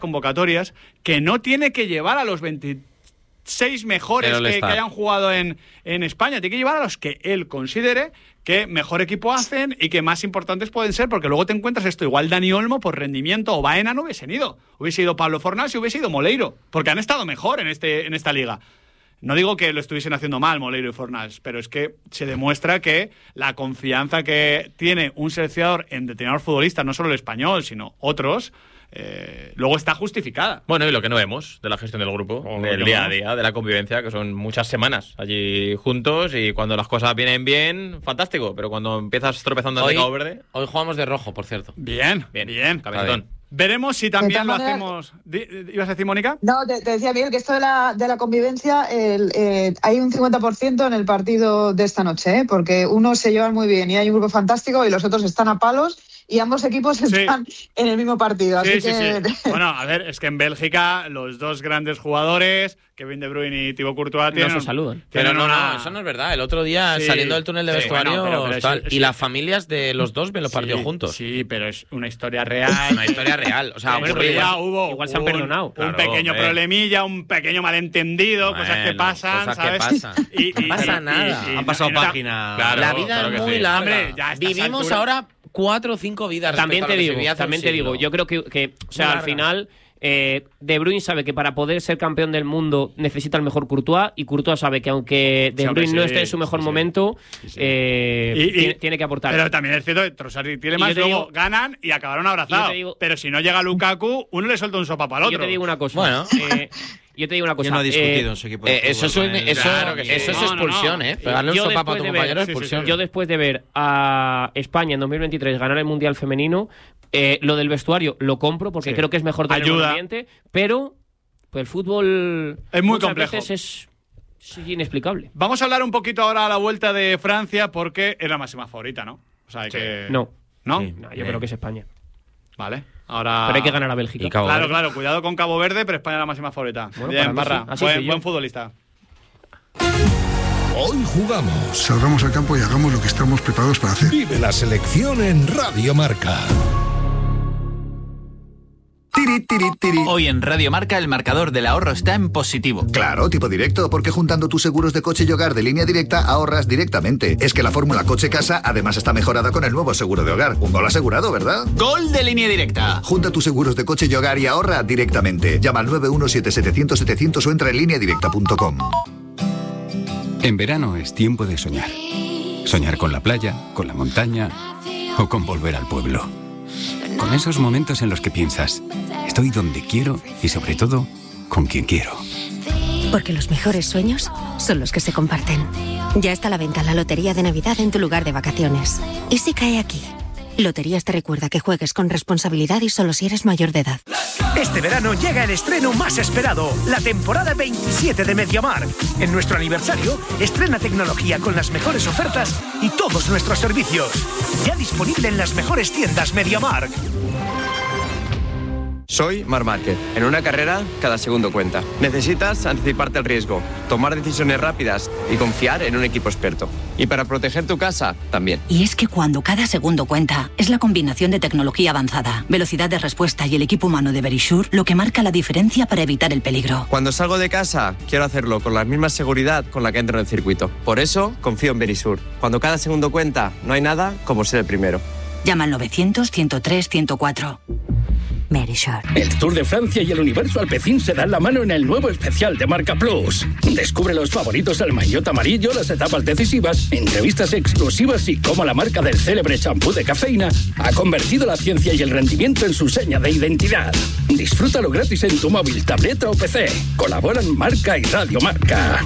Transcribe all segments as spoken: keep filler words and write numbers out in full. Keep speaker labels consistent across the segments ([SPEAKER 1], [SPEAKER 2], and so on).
[SPEAKER 1] convocatorias que no tiene que llevar a los veintiséis mejores que, que hayan jugado en, en España, tiene que llevar a los que él considere que mejor equipo hacen y que más importantes pueden ser, porque luego te encuentras esto, igual Dani Olmo por rendimiento o Baena no hubiesen ido, hubiese ido Pablo Fornals y hubiese ido Moleiro, porque han estado mejor en, este, en esta liga. No digo que lo estuviesen haciendo mal Moleiro y Fornals, pero es que se demuestra que la confianza que tiene un seleccionador en determinados futbolistas, no solo el español, sino otros, Eh, luego está justificada.
[SPEAKER 2] Bueno, y lo que no vemos de la gestión del grupo, o del día a día, de la convivencia, que son muchas semanas allí juntos, y cuando las cosas vienen bien, fantástico, pero cuando empiezas tropezando en el Cabo Verde...
[SPEAKER 3] Hoy jugamos de rojo, por cierto.
[SPEAKER 1] Bien, bien, bien.
[SPEAKER 2] Cabezón.
[SPEAKER 1] Veremos si también lo hacemos... ¿Ibas a decir, Mónica?
[SPEAKER 4] No, te, te decía, Miguel, que esto de la, de la convivencia, el, eh, hay un cincuenta por ciento en el partido de esta noche, ¿eh? Porque unos se llevan muy bien y hay un grupo fantástico y los otros están a palos y ambos equipos están sí. en el mismo partido. Así
[SPEAKER 1] sí,
[SPEAKER 4] que...
[SPEAKER 1] sí, sí. Bueno, a ver, es que en Bélgica los dos grandes jugadores, Kevin De Bruyne y Thibaut Courtois, tienen...
[SPEAKER 3] No se saludan.
[SPEAKER 1] Pero no,
[SPEAKER 3] no, no, eso no es verdad. El otro día, sí, saliendo del túnel de vestuario, sí, bueno, pero, pero tal, es, y es, las familias de los dos ven los partidos
[SPEAKER 1] sí,
[SPEAKER 3] juntos.
[SPEAKER 1] Sí, pero es una historia real.
[SPEAKER 3] Es una historia real. O sea,
[SPEAKER 1] bueno, pero ya hubo
[SPEAKER 3] igual se han perdonado.
[SPEAKER 1] Un
[SPEAKER 3] Claro,
[SPEAKER 1] pequeño
[SPEAKER 3] hombre.
[SPEAKER 1] problemilla, un pequeño malentendido, bueno, cosas que pasan,
[SPEAKER 3] cosas
[SPEAKER 1] ¿sabes?
[SPEAKER 3] Que pasan.
[SPEAKER 1] Y, y,
[SPEAKER 3] no pasa
[SPEAKER 1] y,
[SPEAKER 3] nada.
[SPEAKER 1] Y, y,
[SPEAKER 2] Han pasado
[SPEAKER 1] y,
[SPEAKER 2] página.
[SPEAKER 3] Claro, la vida
[SPEAKER 2] claro
[SPEAKER 3] es muy
[SPEAKER 2] sí.
[SPEAKER 3] larga.
[SPEAKER 1] Hombre, ya
[SPEAKER 3] Vivimos
[SPEAKER 1] altura...
[SPEAKER 3] ahora cuatro o cinco vidas.
[SPEAKER 5] También te digo, también te digo. Yo creo que, que o sea, al final... Eh, De Bruyne sabe que para poder ser campeón del mundo necesita el mejor Courtois, y Courtois sabe que aunque De Bruyne sí, no esté en su mejor sí, momento sí, sí. Eh, y, y, tiene, tiene que aportar.
[SPEAKER 1] Pero también es cierto que Trossard y Tielemans luego digo, ganan y acabaron abrazados. Digo, pero si no llega Lukaku, uno le suelta un sopapo al otro.
[SPEAKER 5] Yo te digo una cosa.
[SPEAKER 3] Bueno.
[SPEAKER 5] Eh, Yo te digo una cosa.
[SPEAKER 6] Yo no he discutido
[SPEAKER 5] eh,
[SPEAKER 6] en su equipo de
[SPEAKER 3] eh, Eso, es, un, eso,
[SPEAKER 2] claro que sí.
[SPEAKER 3] eso es
[SPEAKER 2] no,
[SPEAKER 3] expulsión,
[SPEAKER 2] no, no.
[SPEAKER 3] ¿eh? Pegarle un sopapo a tu compañero es expulsión.
[SPEAKER 5] Sí, sí, sí. Yo después de ver a España en dos mil veintitrés ganar el Mundial Femenino, eh, lo del vestuario lo compro porque sí. creo que es mejor tener un ambiente, pero pues el fútbol
[SPEAKER 1] es muy complejo.
[SPEAKER 5] Veces es, es inexplicable.
[SPEAKER 1] Vamos a hablar un poquito ahora a la vuelta de Francia porque es la máxima favorita, ¿no? O sea, hay sí. que...
[SPEAKER 5] No.
[SPEAKER 1] ¿No?
[SPEAKER 5] Sí, no yo eh. creo que es España.
[SPEAKER 1] Vale. Ahora...
[SPEAKER 5] Pero hay que ganar a Bélgica.
[SPEAKER 1] Claro, Verde. claro, cuidado con Cabo Verde, pero España es la máxima favorita. Bueno, bien, Parra, sí. buen, buen futbolista.
[SPEAKER 7] Hoy jugamos.
[SPEAKER 8] Salgamos al campo y hagamos lo que estamos preparados para hacer.
[SPEAKER 7] Vive la selección en Radio Marca.
[SPEAKER 9] Tiri, tiri, tiri. Hoy en Radio Marca el marcador del ahorro está en positivo.
[SPEAKER 10] Claro, tipo directo, porque juntando tus seguros de coche y hogar de Línea Directa ahorras directamente. Es que la fórmula coche-casa además está mejorada con el nuevo seguro de hogar. Un gol asegurado, ¿verdad?
[SPEAKER 9] ¡Gol de Línea Directa!
[SPEAKER 10] Junta tus seguros de coche y hogar y ahorra directamente. Llama al nueve uno siete siete cero cero setecientos o entra en línea directa punto com.
[SPEAKER 11] En verano es tiempo de soñar. Soñar con la playa, con la montaña o con volver al pueblo. Con esos momentos en los que piensas, estoy donde quiero y sobre todo, con quien quiero.
[SPEAKER 12] Porque los mejores sueños son los que se comparten. Ya está a la venta la Lotería de Navidad en tu lugar de vacaciones. ¿Y si cae aquí? Loterías te recuerda que juegues con responsabilidad y solo si eres mayor de edad.
[SPEAKER 13] Este verano llega el estreno más esperado, la temporada veintisiete de MediaMarkt. En nuestro aniversario, estrena tecnología con las mejores ofertas y todos nuestros servicios. Ya disponible en las mejores tiendas MediaMarkt.
[SPEAKER 14] Soy Marc Márquez. En una carrera, cada segundo cuenta. Necesitas anticiparte al riesgo, tomar decisiones rápidas y confiar en un equipo experto. Y para proteger tu casa, también.
[SPEAKER 15] Y es que cuando cada segundo cuenta, es la combinación de tecnología avanzada, velocidad de respuesta y el equipo humano de Verisure lo que marca la diferencia para evitar el peligro.
[SPEAKER 14] Cuando salgo de casa, quiero hacerlo con la misma seguridad con la que entro en el circuito. Por eso, confío en Verisure. Cuando cada segundo cuenta, no hay nada como ser el primero.
[SPEAKER 15] Llama al novecientos, ciento tres, ciento cuatro. Verisure.
[SPEAKER 13] El Tour de Francia y el Universo Alpecin se dan la mano en el nuevo especial de Marca Plus. Descubre los favoritos al maillot amarillo, las etapas decisivas, entrevistas exclusivas y cómo la marca del célebre champú de cafeína ha convertido la ciencia y el rendimiento en su seña de identidad. Disfrútalo gratis en tu móvil, tableta o P C. Colaboran Marca y Radio Marca.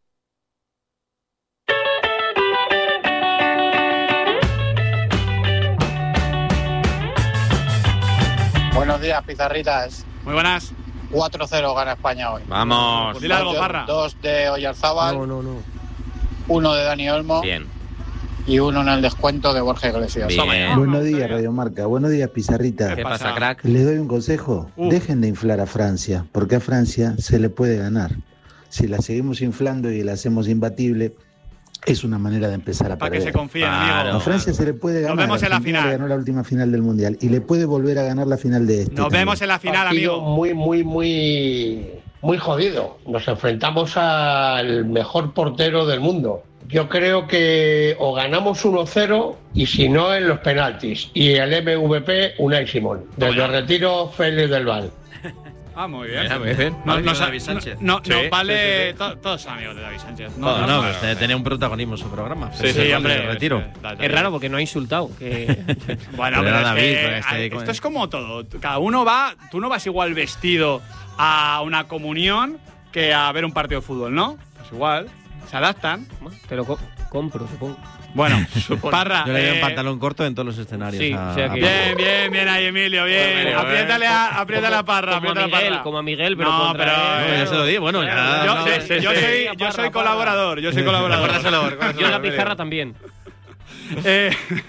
[SPEAKER 16] Buenos días, pizarritas.
[SPEAKER 1] Muy buenas.
[SPEAKER 16] cuatro cero gana España hoy.
[SPEAKER 2] Vamos.
[SPEAKER 1] Dile algo, Parra.
[SPEAKER 16] Dos de Oyarzábal.
[SPEAKER 3] No, no, no.
[SPEAKER 16] Uno de Dani Olmo.
[SPEAKER 2] Bien.
[SPEAKER 16] Y uno en el descuento de Borja Iglesias.
[SPEAKER 2] Bien.
[SPEAKER 17] Buenos días, Radio Marca. Buenos días, Pizarrita.
[SPEAKER 2] ¿Qué pasa, crack?
[SPEAKER 17] Les doy un consejo. Uh. Dejen de inflar a Francia, porque a Francia se le puede ganar. Si la seguimos inflando y la hacemos imbatible, es una manera de empezar a
[SPEAKER 1] Para
[SPEAKER 17] perder.
[SPEAKER 1] que se confíen,
[SPEAKER 17] claro.
[SPEAKER 1] amigo.
[SPEAKER 17] A Francia se le puede ganar.
[SPEAKER 1] Nos vemos en la
[SPEAKER 17] Argentina
[SPEAKER 1] final.
[SPEAKER 17] Ganó la última final del Mundial y le puede volver a ganar la final de este.
[SPEAKER 1] Nos
[SPEAKER 17] también.
[SPEAKER 1] vemos en la final,
[SPEAKER 6] Partido
[SPEAKER 1] amigo.
[SPEAKER 6] Muy, muy, muy, muy jodido. Nos enfrentamos al mejor portero del mundo. Yo creo que o ganamos uno cero y si no en los penaltis. Y el M V P, Unai Simón. Desde el retiro, Félix del Val.
[SPEAKER 1] Ah, muy bien.
[SPEAKER 2] Mira, muy bien.
[SPEAKER 1] No,
[SPEAKER 2] Vale,
[SPEAKER 1] no,
[SPEAKER 2] David Sánchez.
[SPEAKER 1] no, no,
[SPEAKER 2] Sí,
[SPEAKER 1] no vale.
[SPEAKER 2] sí, sí, sí.
[SPEAKER 1] to- Todos son amigos de David Sánchez.
[SPEAKER 18] No, no,
[SPEAKER 1] no,
[SPEAKER 18] pues,
[SPEAKER 1] no,
[SPEAKER 18] eh, tenía un protagonismo su programa.
[SPEAKER 1] Sí,
[SPEAKER 18] Pero
[SPEAKER 1] sí,
[SPEAKER 18] se
[SPEAKER 1] hombre,
[SPEAKER 18] le retiro.
[SPEAKER 1] es que- da- da-
[SPEAKER 5] Es raro porque no ha insultado. Que...
[SPEAKER 1] Bueno,
[SPEAKER 18] Pero
[SPEAKER 1] pero
[SPEAKER 18] era
[SPEAKER 1] es
[SPEAKER 18] David,
[SPEAKER 1] que,
[SPEAKER 18] pues, este,
[SPEAKER 1] a-
[SPEAKER 18] con-
[SPEAKER 1] esto es como todo. Cada uno va. Tú no vas igual vestido a una comunión que a ver un partido de fútbol, ¿no? Pues igual. Se adaptan.
[SPEAKER 5] Te lo co- compro, supongo.
[SPEAKER 1] Bueno, Parra.
[SPEAKER 18] Yo le veo
[SPEAKER 1] eh,
[SPEAKER 18] un pantalón corto en todos los escenarios.
[SPEAKER 5] Sí,
[SPEAKER 18] a-
[SPEAKER 5] o sea que-
[SPEAKER 18] a-
[SPEAKER 1] Bien, bien, bien ahí, Emilio, bien.
[SPEAKER 2] Bueno, Emilio,
[SPEAKER 1] apriétale a, apriétale a Parra,
[SPEAKER 5] como a
[SPEAKER 1] apriétale a
[SPEAKER 5] Miguel,
[SPEAKER 1] Parra.
[SPEAKER 5] como a Miguel, pero
[SPEAKER 1] No,
[SPEAKER 5] contra
[SPEAKER 1] pero,
[SPEAKER 5] él.
[SPEAKER 18] No, ya se lo di, bueno, ya.
[SPEAKER 1] Yo,
[SPEAKER 18] no,
[SPEAKER 1] sí,
[SPEAKER 18] sí,
[SPEAKER 1] sí, yo
[SPEAKER 18] sí.
[SPEAKER 1] soy, yo
[SPEAKER 5] Parra,
[SPEAKER 1] soy
[SPEAKER 5] Parra.
[SPEAKER 1] colaborador, yo soy colaborador.
[SPEAKER 5] Yo la pizarra también.
[SPEAKER 1] Eh,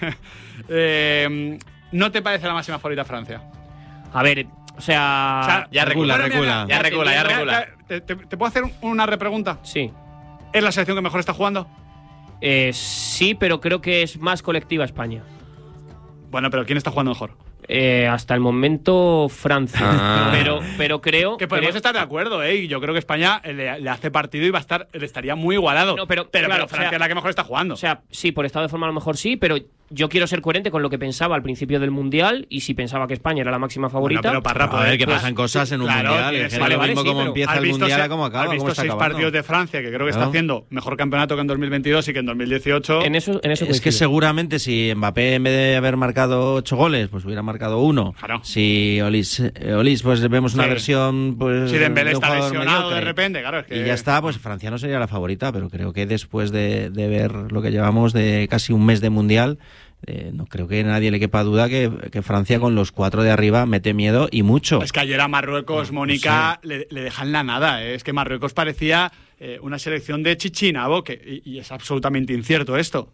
[SPEAKER 1] eh, ¿No te parece la máxima favorita Francia?
[SPEAKER 5] A ver, o sea.
[SPEAKER 1] O sea,
[SPEAKER 2] Ya recula,
[SPEAKER 1] bueno, mira,
[SPEAKER 2] recula.
[SPEAKER 1] mira,
[SPEAKER 2] Ya recula, ya
[SPEAKER 1] mira,
[SPEAKER 2] recula.
[SPEAKER 1] ¿Te, te- te puedo hacer una repregunta?
[SPEAKER 5] Sí.
[SPEAKER 1] ¿Es la selección que mejor está jugando?
[SPEAKER 5] Eh, sí, pero creo que es más colectiva España.
[SPEAKER 1] Bueno, pero ¿quién está jugando mejor?
[SPEAKER 5] Eh, hasta el momento, Francia.
[SPEAKER 2] Ah.
[SPEAKER 5] Pero, pero creo.
[SPEAKER 1] Que podemos
[SPEAKER 5] creo-
[SPEAKER 1] estar de acuerdo, ¿eh? Y yo creo que España le, le hace partido y va a estar, le estaría muy igualado.
[SPEAKER 5] No, pero,
[SPEAKER 1] pero,
[SPEAKER 5] claro,
[SPEAKER 1] pero Francia
[SPEAKER 5] o sea,
[SPEAKER 1] es la que mejor está jugando.
[SPEAKER 5] O sea, sí, por estado de forma a lo mejor sí, pero yo quiero ser coherente con lo que pensaba al principio del Mundial y si pensaba que España era la máxima favorita.
[SPEAKER 1] Bueno, pero Parra,
[SPEAKER 18] A ver, que
[SPEAKER 1] pues,
[SPEAKER 18] pasan cosas en un
[SPEAKER 1] claro,
[SPEAKER 18] mundial.
[SPEAKER 1] tienes-
[SPEAKER 18] Que es
[SPEAKER 5] vale,
[SPEAKER 18] lo
[SPEAKER 5] vale,
[SPEAKER 18] mismo
[SPEAKER 5] sí,
[SPEAKER 18] cómo
[SPEAKER 5] pero
[SPEAKER 18] empieza
[SPEAKER 1] ¿Has
[SPEAKER 18] el
[SPEAKER 1] visto
[SPEAKER 18] mundial
[SPEAKER 1] se-
[SPEAKER 18] a cómo acaba.
[SPEAKER 1] ¿Has
[SPEAKER 18] cómo
[SPEAKER 1] visto
[SPEAKER 18] está
[SPEAKER 1] seis
[SPEAKER 18] acabando.
[SPEAKER 1] partidos de Francia, que creo que está
[SPEAKER 18] Claro.
[SPEAKER 1] haciendo mejor campeonato que en dos mil veintidós y que en dos mil dieciocho?
[SPEAKER 5] En eso, en eso
[SPEAKER 18] Es que
[SPEAKER 5] coincido.
[SPEAKER 18] seguramente si Mbappé en vez de haber marcado ocho goles, pues hubiera marcado uno.
[SPEAKER 1] Claro.
[SPEAKER 18] Si Olis, eh, Olis pues vemos una
[SPEAKER 1] Sí.
[SPEAKER 18] versión pues,
[SPEAKER 1] Si Dembélé
[SPEAKER 18] de un
[SPEAKER 1] está
[SPEAKER 18] jugador
[SPEAKER 1] lesionado
[SPEAKER 18] mediocre.
[SPEAKER 1] de repente, claro, es que...
[SPEAKER 18] Y ya está, pues Francia no sería la favorita, pero creo que después de, de ver lo que llevamos de casi un mes de mundial, eh, no creo que nadie le quepa duda que, que Francia con los cuatro de arriba mete miedo y mucho.
[SPEAKER 1] Es que ayer a Marruecos, Mónica, le, le dejan la nada. ¿eh? Es que Marruecos parecía eh, una selección de Chichinabo, que, y, y es absolutamente incierto esto.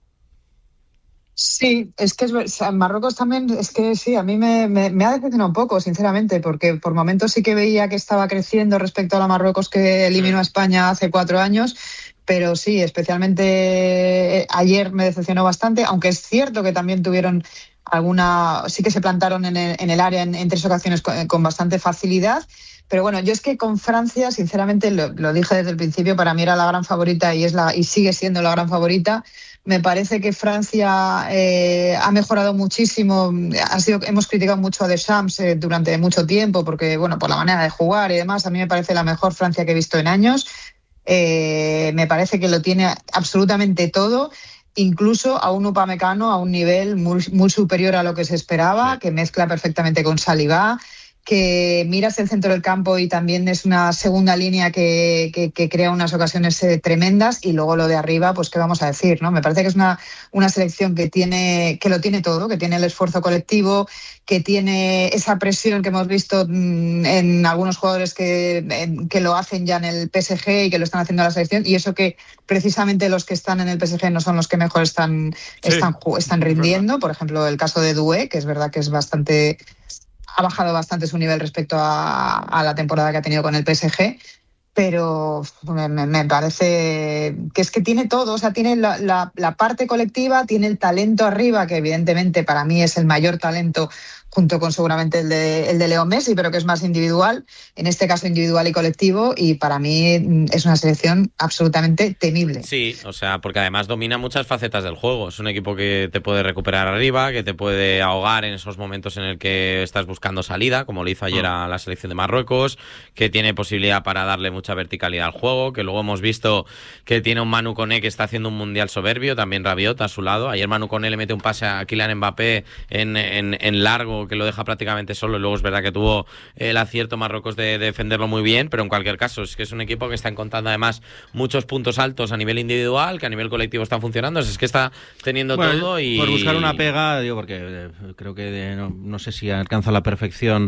[SPEAKER 4] Sí, es que es, ver- o sea, Marruecos también, es que sí, a mí me, me, me ha decepcionado un poco, sinceramente, porque por momentos sí que veía que estaba creciendo respecto a la Marruecos que eliminó a España hace cuatro años, pero sí, especialmente ayer me decepcionó bastante, aunque es cierto que también tuvieron alguna, sí que se plantaron en el, en el área en, en tres ocasiones con, con bastante facilidad. Pero bueno, yo es que con Francia, sinceramente, lo, lo dije desde el principio, para mí era la gran favorita y es la y sigue siendo la gran favorita. Me parece que Francia eh, ha mejorado muchísimo. Ha sido, hemos criticado mucho a Deschamps eh, durante mucho tiempo porque, bueno, por la manera de jugar y demás. A mí me parece la mejor Francia que he visto en años. Eh, me parece que lo tiene absolutamente todo, incluso a un Upamecano a un nivel muy, muy superior a lo que se esperaba, sí. Que mezcla perfectamente con Saliba, que miras el centro del campo y también es una segunda línea que, que, que crea unas ocasiones eh, tremendas, y luego lo de arriba, pues qué vamos a decir, ¿no? Me parece que es una, una selección que tiene, que lo tiene todo, que tiene el esfuerzo colectivo, que tiene esa presión que hemos visto mmm, en algunos jugadores que, en, que lo hacen ya en el P S G y que lo están haciendo en la selección, y eso que precisamente los que están en el P S G no son los que mejor están, sí. están, están rindiendo. Por ejemplo, el caso de Doué, que es verdad que es bastante... ha bajado bastante su nivel respecto a, a la temporada que ha tenido con el P S G, pero me, me parece que es que tiene todo, o sea, tiene la, la, la parte colectiva, tiene el talento arriba, que evidentemente para mí es el mayor talento, junto con seguramente el de, el de Leo Messi, pero que es más individual, en este caso individual y colectivo, y para mí es una selección absolutamente temible.
[SPEAKER 2] Sí, o sea, porque además domina muchas facetas del juego. Es un equipo que te puede recuperar arriba, que te puede ahogar en esos momentos en el que estás buscando salida, como lo hizo ayer a la selección de Marruecos, que tiene posibilidad para darle mucha verticalidad al juego, que luego hemos visto que tiene un Manu Koné que está haciendo un mundial soberbio, también Rabiot a su lado. Ayer Manu Koné le mete un pase a Kylian Mbappé en, en, en largo, que lo deja prácticamente solo, y luego es verdad que tuvo el acierto Marruecos de, de defenderlo muy bien, pero en cualquier caso es que es un equipo que está encontrando además muchos puntos altos a nivel individual, que a nivel colectivo están funcionando, es que está teniendo
[SPEAKER 18] bueno,
[SPEAKER 2] todo y...
[SPEAKER 18] Por buscar una pega, digo, porque eh, creo que eh, no, no sé si alcanza la perfección
[SPEAKER 1] no.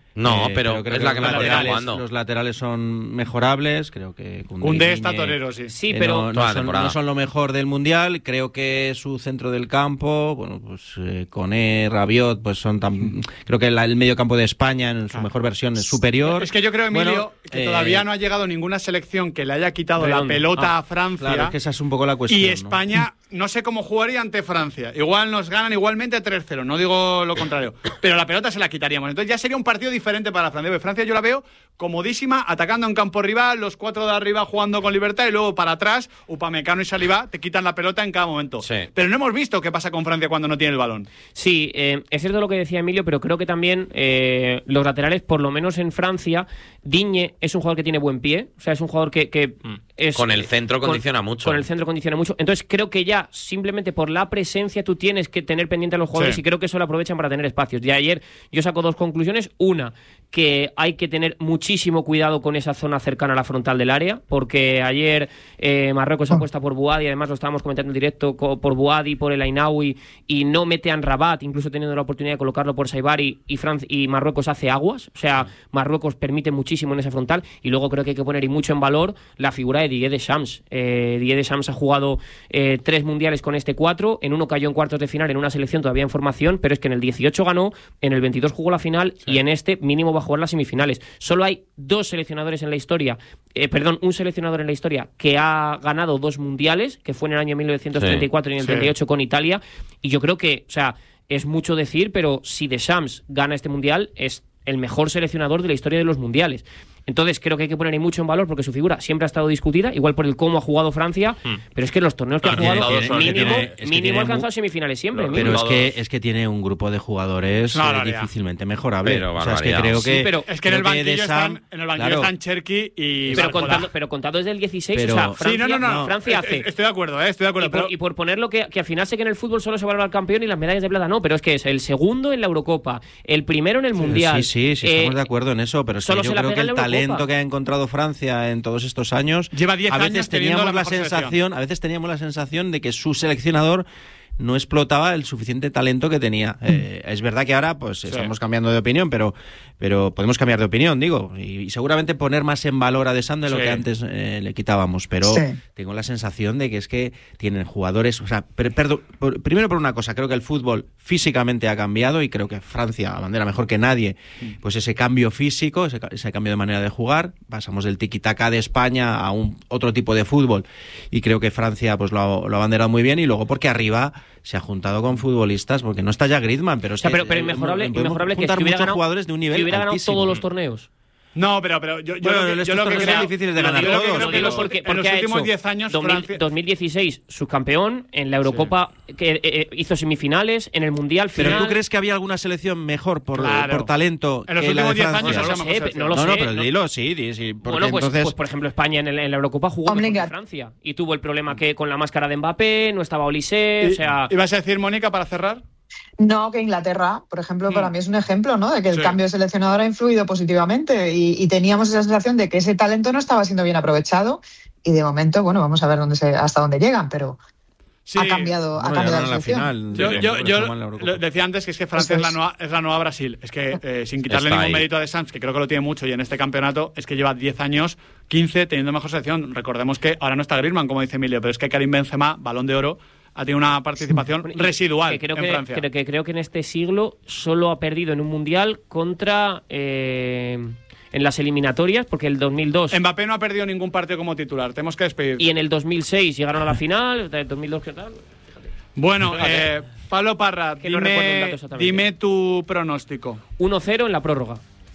[SPEAKER 2] No,
[SPEAKER 18] eh,
[SPEAKER 2] pero
[SPEAKER 18] creo
[SPEAKER 2] es
[SPEAKER 18] que
[SPEAKER 2] la que
[SPEAKER 18] los
[SPEAKER 2] mejor está
[SPEAKER 18] laterales,
[SPEAKER 2] jugando.
[SPEAKER 18] los laterales son mejorables, creo que Koundé,
[SPEAKER 1] Koundé está torero, sí.
[SPEAKER 5] Sí,
[SPEAKER 18] eh,
[SPEAKER 5] pero
[SPEAKER 18] no, no, son, no son lo mejor del mundial. Creo que su centro del campo, bueno, pues eh, Koné, Rabiot, pues son tan. Creo que la, el medio campo de España en su claro. mejor versión es superior.
[SPEAKER 1] Es que yo creo, Emilio, bueno, que eh, todavía no ha llegado ninguna selección que le haya quitado la pelota ah, a Francia.
[SPEAKER 18] Claro, es que esa es un poco la cuestión.
[SPEAKER 1] Y España, ¿no? no sé cómo jugaría ante Francia. Igual nos ganan igualmente tres cero, no digo lo contrario. Pero la pelota se la quitaríamos. Entonces ya sería un partido diferente para Francia. Porque Francia yo la veo comodísima, atacando en campo rival, los cuatro de arriba jugando con libertad y luego para atrás, Upamecano y Saliba te quitan la pelota en cada momento.
[SPEAKER 2] Sí.
[SPEAKER 1] Pero no hemos visto qué pasa con Francia cuando no tiene el balón.
[SPEAKER 5] Sí, eh, es cierto lo que decía Emilio, pero creo que también eh, los laterales, por lo menos en Francia, Digne es un jugador que tiene buen pie, o sea, es un jugador que, que
[SPEAKER 2] mm.
[SPEAKER 5] es...
[SPEAKER 2] Con el centro condiciona
[SPEAKER 5] con,
[SPEAKER 2] mucho.
[SPEAKER 5] Con el centro condiciona mucho. Entonces creo que ya, simplemente por la presencia, tú tienes que tener pendiente a los jugadores sí. y creo que eso lo aprovechan para tener espacios. De ayer yo saco dos conclusiones. Una, que hay que tener muchísimo cuidado con esa zona cercana a la frontal del área, porque ayer eh, Marruecos apuesta por Bouhaddi, además lo estábamos comentando en directo, por Bouhaddi, por el Ainaoui, y no mete a Rabat, incluso teniendo la oportunidad de colocarlo por Saibari, y, Fran- y Marruecos hace aguas, o sea, Marruecos permite muchísimo en esa frontal, y luego creo que hay que poner y mucho en valor la figura de Didier Deschamps. Eh, Didier Deschamps ha jugado eh, tres mundiales con este cuatro, en uno cayó en cuartos de final en una selección todavía en formación, pero es que en el dieciocho ganó, en el veintidós jugó la final, sí. y en este mínimo va a jugar las semifinales. Solo hay dos seleccionadores en la historia, eh, perdón, un seleccionador en la historia que ha ganado dos mundiales, que fue en el año mil novecientos treinta y cuatro sí. y en el treinta y ocho sí. con Italia, y yo creo que, o sea, es mucho decir, pero si Deschamps gana este mundial, es el mejor seleccionador de la historia de los mundiales. Entonces creo que hay que poner ahí mucho en valor porque su figura siempre ha estado discutida, igual por el cómo ha jugado Francia, mm. pero es que los torneos que claro, ha jugado tiene, mínimo, tiene, es mínimo ha alcanzado semifinales siempre.
[SPEAKER 18] No, pero es que, es que tiene un grupo de jugadores no, no, eh, difícilmente mejorable.
[SPEAKER 2] Pero,
[SPEAKER 18] o sea, es que creo que...
[SPEAKER 1] Sí, pero es que en el banquillo Sam, están, en el banquillo claro. están Cherki y...
[SPEAKER 5] Pero contado, pero contado desde el dieciséis, pero, o sea, Francia,
[SPEAKER 1] sí, no, no, no,
[SPEAKER 5] Francia hace...
[SPEAKER 1] Estoy de acuerdo, eh, estoy de acuerdo.
[SPEAKER 5] Y por,
[SPEAKER 1] pero...
[SPEAKER 5] y por ponerlo que, que al final sé que en el fútbol solo se valora el campeón y las medallas de plata no, pero es que es el segundo en la Eurocopa, el primero en el Mundial...
[SPEAKER 18] Sí, sí, sí, estamos de acuerdo en eso, pero es que yo creo que el talento que ha encontrado Francia en todos estos años,
[SPEAKER 1] lleva diez
[SPEAKER 18] a veces
[SPEAKER 1] años
[SPEAKER 18] teníamos
[SPEAKER 1] la,
[SPEAKER 18] la sensación,
[SPEAKER 1] selección.
[SPEAKER 18] a veces teníamos la sensación de que su seleccionador no explotaba el suficiente talento que tenía. Eh, es verdad que ahora pues sí. estamos cambiando de opinión, pero pero podemos cambiar de opinión, digo, y, y seguramente poner más en valor a Deschamps de sí. lo que antes eh, le quitábamos, pero sí. tengo la sensación de que es que tienen jugadores, o sea, per, perdón, por, primero por una cosa, creo que el fútbol físicamente ha cambiado y creo que Francia abandera mejor que nadie, pues ese cambio físico, ese, ese cambio de manera de jugar, pasamos del tiki-taka de España a un otro tipo de fútbol y creo que Francia pues lo ha, lo ha abanderado muy bien y luego porque arriba se ha juntado con futbolistas, porque no está ya Griezmann, pero es
[SPEAKER 5] o sea,
[SPEAKER 18] que...
[SPEAKER 5] pero, pero inmejorable, inmejorable que, es que hubiera ganado,
[SPEAKER 18] jugadores de un nivel
[SPEAKER 5] que hubiera ganado
[SPEAKER 18] altísimo.
[SPEAKER 5] todos los torneos.
[SPEAKER 1] No, pero, pero yo, yo
[SPEAKER 18] bueno,
[SPEAKER 1] lo que, yo lo que creo...
[SPEAKER 18] son difíciles de ganar
[SPEAKER 1] yo
[SPEAKER 18] todos.
[SPEAKER 1] Lo que creo que
[SPEAKER 5] los, porque, porque
[SPEAKER 1] en los
[SPEAKER 5] ha
[SPEAKER 1] últimos
[SPEAKER 5] hecho
[SPEAKER 1] diez años
[SPEAKER 5] dos mil,
[SPEAKER 1] Francia...
[SPEAKER 5] dos mil dieciséis subcampeón, en la Eurocopa sí. que eh, eh, hizo semifinales, en el Mundial final...
[SPEAKER 18] ¿Pero tú crees que había alguna selección mejor por,
[SPEAKER 1] claro.
[SPEAKER 18] por talento
[SPEAKER 1] en los
[SPEAKER 18] que
[SPEAKER 1] últimos
[SPEAKER 18] diez
[SPEAKER 1] años?
[SPEAKER 5] No lo sé, no lo
[SPEAKER 18] no,
[SPEAKER 5] sé.
[SPEAKER 18] No, pero
[SPEAKER 5] no.
[SPEAKER 18] dilo, sí, sí porque
[SPEAKER 5] bueno, pues,
[SPEAKER 18] entonces...
[SPEAKER 5] pues por ejemplo España en, el, en la Eurocopa jugó mejor que Francia y tuvo el problema que con la máscara de Mbappé no estaba Olise, o sea...
[SPEAKER 1] ¿Ibas a decir, Mónica, para cerrar?
[SPEAKER 4] No, que Inglaterra, por ejemplo, mm. para mí es un ejemplo, ¿no? De que el sí. cambio de seleccionador ha influido positivamente y, y teníamos esa sensación de que ese talento no estaba siendo bien aprovechado y de momento, bueno, vamos a ver dónde se, hasta dónde llegan, pero sí. ha cambiado, bueno, ha cambiado la selección.
[SPEAKER 18] Final,
[SPEAKER 1] yo yo, yo lo decía antes que es que Francia es la, nueva, es la nueva Brasil. Es que eh, sin quitarle Está ningún ahí. mérito a Deschamps, que creo que lo tiene mucho y en este campeonato, es que lleva diez años, quince teniendo mejor selección. Recordemos que ahora no está Griezmann, como dice Emilio, pero es que Karim Benzema, Balón de Oro, ha tenido una participación bueno, residual
[SPEAKER 5] que creo
[SPEAKER 1] en
[SPEAKER 5] que,
[SPEAKER 1] Francia.
[SPEAKER 5] Creo que, creo que en este siglo solo ha perdido en un mundial contra... Eh, en las eliminatorias, porque el dos mil dos...
[SPEAKER 1] Mbappé no ha perdido ningún partido como titular, tenemos que despedir.
[SPEAKER 5] Y en el dos mil seis llegaron a la final, el dos mil dos, ¿qué tal? Fíjate.
[SPEAKER 1] Bueno, eh, Pablo Parra, dime, no dime tu pronóstico.
[SPEAKER 5] uno cero en la prórroga.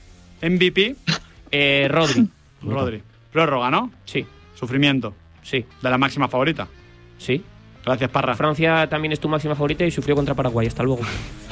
[SPEAKER 1] M V P.
[SPEAKER 5] Eh, Rodri.
[SPEAKER 1] Rodri. Prórroga, ¿no?
[SPEAKER 5] Sí.
[SPEAKER 1] Sufrimiento.
[SPEAKER 5] Sí.
[SPEAKER 1] De la máxima favorita.
[SPEAKER 5] Sí.
[SPEAKER 1] Gracias, Parra.
[SPEAKER 5] Francia también es tu máxima favorita y sufrió contra Paraguay. Hasta luego.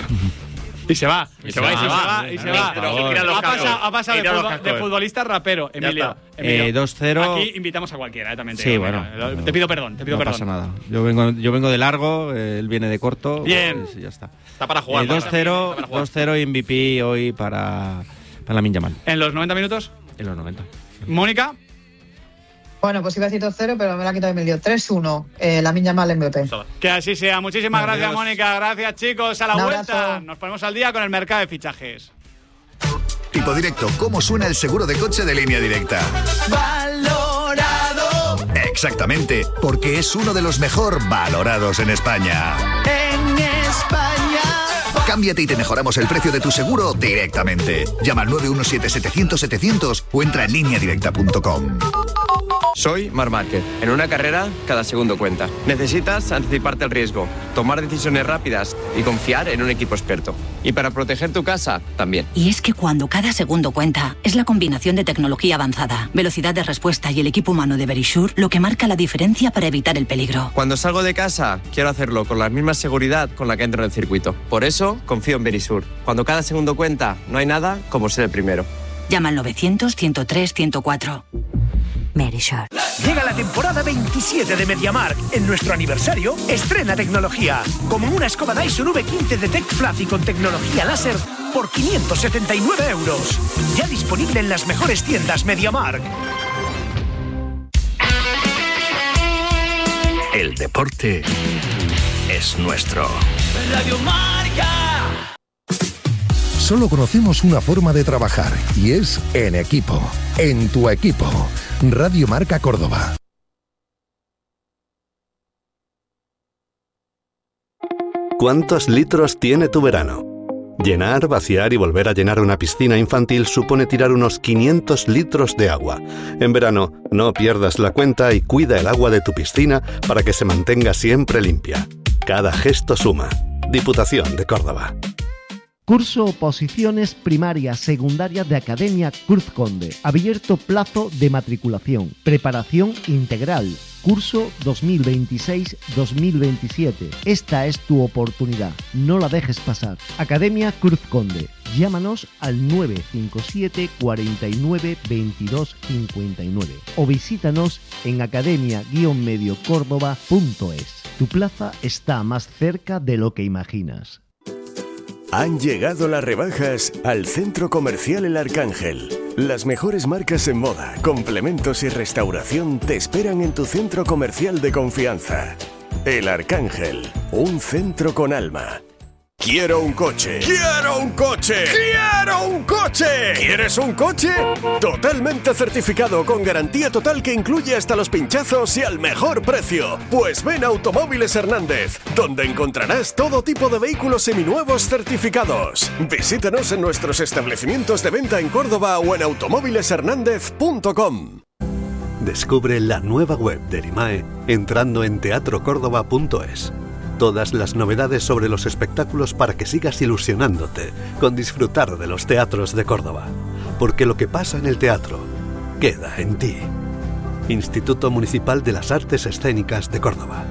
[SPEAKER 1] Y se va, y,
[SPEAKER 2] y
[SPEAKER 1] se, va, va, y se va, y se va. Ha pasado, ha pasado de, fútbol, de futbolista rapero, Emilio. Emilio.
[SPEAKER 18] Eh, dos cero.
[SPEAKER 1] Aquí invitamos a cualquiera, eh, también te
[SPEAKER 18] Sí,
[SPEAKER 1] digo,
[SPEAKER 18] bueno.
[SPEAKER 1] Mira, te pido perdón, te pido
[SPEAKER 18] no
[SPEAKER 1] perdón.
[SPEAKER 18] No pasa nada. Yo vengo, yo vengo de largo, él viene de corto.
[SPEAKER 1] Bien.
[SPEAKER 18] Pues ya está.
[SPEAKER 2] Está para jugar.
[SPEAKER 18] Eh, dos cero, dos cero M V P hoy para, para Lamine Yamal.
[SPEAKER 1] ¿En los noventa minutos?
[SPEAKER 18] En los noventa.
[SPEAKER 1] ¿Mónica?
[SPEAKER 4] Bueno, pues iba a decir dos cero, pero me la ha quitado Emilio. tres uno, eh, Lamine Yamal M V P.
[SPEAKER 1] Que así sea. Muchísimas
[SPEAKER 18] Adiós.
[SPEAKER 1] gracias, Mónica. Gracias, chicos. A la
[SPEAKER 4] Un
[SPEAKER 1] vuelta
[SPEAKER 4] abrazo.
[SPEAKER 1] nos ponemos al día con el mercado de fichajes.
[SPEAKER 10] Tipo Directo, ¿cómo suena el seguro de coche de Línea Directa?
[SPEAKER 19] Valorado.
[SPEAKER 10] Exactamente, porque es uno de los mejor valorados en España.
[SPEAKER 19] En España.
[SPEAKER 10] Cámbiate y te mejoramos el precio de tu seguro directamente. Llama al nueve uno siete, setecientos, setecientos o entra en línea directa punto com.
[SPEAKER 14] Soy Marc Márquez. En una carrera, cada segundo cuenta. Necesitas anticiparte al riesgo, tomar decisiones rápidas y confiar en un equipo experto. Y para proteger tu casa, también.
[SPEAKER 15] Y es que cuando cada segundo cuenta, es la combinación de tecnología avanzada, velocidad de respuesta y el equipo humano de Verisure lo que marca la diferencia para evitar el peligro.
[SPEAKER 14] Cuando salgo de casa, quiero hacerlo con la misma seguridad con la que entro en el circuito. Por eso, confío en Verisure. Cuando cada segundo cuenta, no hay nada como ser el primero.
[SPEAKER 15] Llama al novecientos, ciento tres, ciento cuatro. Verisure.
[SPEAKER 20] Llega la temporada veintisiete de MediaMarkt. En nuestro aniversario, estrena tecnología. Como una escoba Dyson V quince de Tech Fluffy con tecnología láser por quinientos setenta y nueve euros. Ya disponible en las mejores tiendas MediaMarkt.
[SPEAKER 21] El deporte es nuestro.
[SPEAKER 19] Radio Marca.
[SPEAKER 7] Solo conocemos una forma de trabajar y es en equipo. En tu equipo. Radio Marca Córdoba.
[SPEAKER 22] ¿Cuántos litros tiene tu verano? Llenar, vaciar y volver a llenar una piscina infantil supone tirar unos quinientos litros de agua. En verano, no pierdas la cuenta y cuida el agua de tu piscina para que se mantenga siempre limpia. Cada gesto suma. Diputación de Córdoba.
[SPEAKER 23] Curso Oposiciones Primaria Secundaria de Academia Cruz Conde. Abierto plazo de matriculación. Preparación integral. Curso dos mil veintiséis dos mil veintisiete. Esta es tu oportunidad. No la dejes pasar. Academia Cruz Conde. Llámanos al nueve cinco siete, cuarenta y nueve, veintidós cincuenta y nueve o visítanos en academia guion medio córdoba punto es. Tu plaza está más cerca de lo que imaginas.
[SPEAKER 24] Han llegado las rebajas al Centro Comercial El Arcángel. Las mejores marcas en moda, complementos y restauración te esperan en tu centro comercial de confianza. El Arcángel, un centro con alma. Quiero un coche. ¡Quiero un coche! ¡Quiero un coche! ¿Quieres un coche? Totalmente certificado con garantía total que incluye hasta los pinchazos y al mejor precio. Pues ven a Automóviles Hernández, donde encontrarás todo tipo de vehículos seminuevos certificados. Visítanos en nuestros establecimientos de venta en Córdoba o en automóviles hernández punto com.
[SPEAKER 22] Descubre la nueva web de Erimae entrando en teatro córdoba punto es. Todas las novedades sobre los espectáculos para que sigas ilusionándote con disfrutar de los teatros de Córdoba. Porque lo que pasa en el teatro queda en ti. Instituto Municipal de las Artes Escénicas de Córdoba.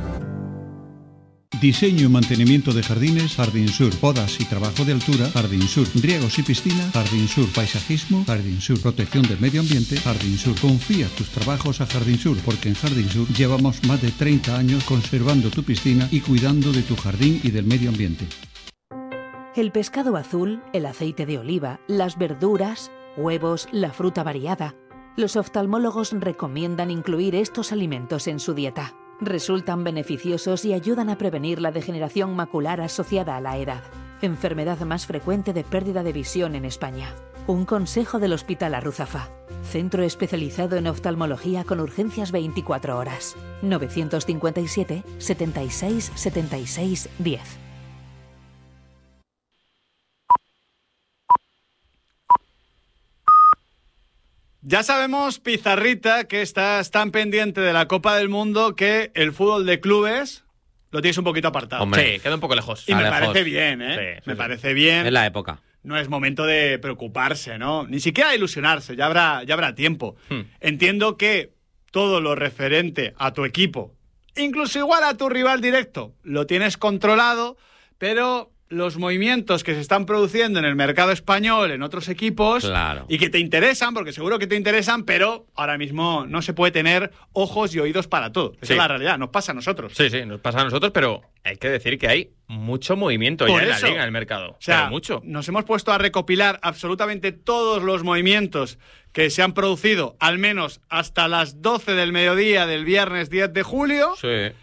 [SPEAKER 25] Diseño y mantenimiento de jardines, Jardín Sur. Podas y trabajo de altura, Jardín Sur. Riegos y piscina, Jardín Sur. Paisajismo, Jardín Sur. Protección del medio ambiente, Jardín Sur. Confía tus trabajos a Jardín Sur, porque en Jardín Sur llevamos más de treinta años conservando tu piscina y cuidando de tu jardín y del medio ambiente.
[SPEAKER 26] El pescado azul, el aceite de oliva, las verduras, huevos, la fruta variada. Los oftalmólogos recomiendan incluir estos alimentos en su dieta. Resultan beneficiosos y ayudan a prevenir la degeneración macular asociada a la edad, enfermedad más frecuente de pérdida de visión en España. Un consejo del Hospital Arruzafa, centro especializado en oftalmología con urgencias veinticuatro horas. novecientos cincuenta y siete, setenta y seis, setenta y seis, diez.
[SPEAKER 1] Ya sabemos, Pizarrita, que estás tan pendiente de la Copa del Mundo que el fútbol de clubes lo tienes un poquito apartado.
[SPEAKER 3] Hombre, sí, queda un poco lejos.
[SPEAKER 1] Y me
[SPEAKER 3] lejos.
[SPEAKER 1] parece bien, ¿eh?
[SPEAKER 3] Sí, sí,
[SPEAKER 1] me
[SPEAKER 3] sí.
[SPEAKER 1] parece bien.
[SPEAKER 2] Es la época.
[SPEAKER 1] No es momento de preocuparse, ¿no? Ni siquiera ilusionarse, ya habrá, ya habrá tiempo. Hmm. Entiendo que todo lo referente a tu equipo, incluso igual a tu rival directo, lo tienes controlado, pero los movimientos que se están produciendo en el mercado español, en otros equipos,
[SPEAKER 2] claro,
[SPEAKER 1] y que te interesan, porque seguro que te interesan, pero ahora mismo no se puede tener ojos y oídos para todo. Esa
[SPEAKER 3] sí.
[SPEAKER 1] es la realidad, nos pasa a nosotros.
[SPEAKER 3] Sí, sí, nos pasa a nosotros, pero hay que decir que hay mucho movimiento
[SPEAKER 1] Por
[SPEAKER 3] ya en
[SPEAKER 1] eso,
[SPEAKER 3] la liga, en el mercado.
[SPEAKER 1] O sea,
[SPEAKER 3] pero mucho.
[SPEAKER 1] Nos hemos puesto a recopilar absolutamente todos los movimientos que se han producido, al menos hasta las doce del mediodía del viernes diez de julio.
[SPEAKER 3] Sí.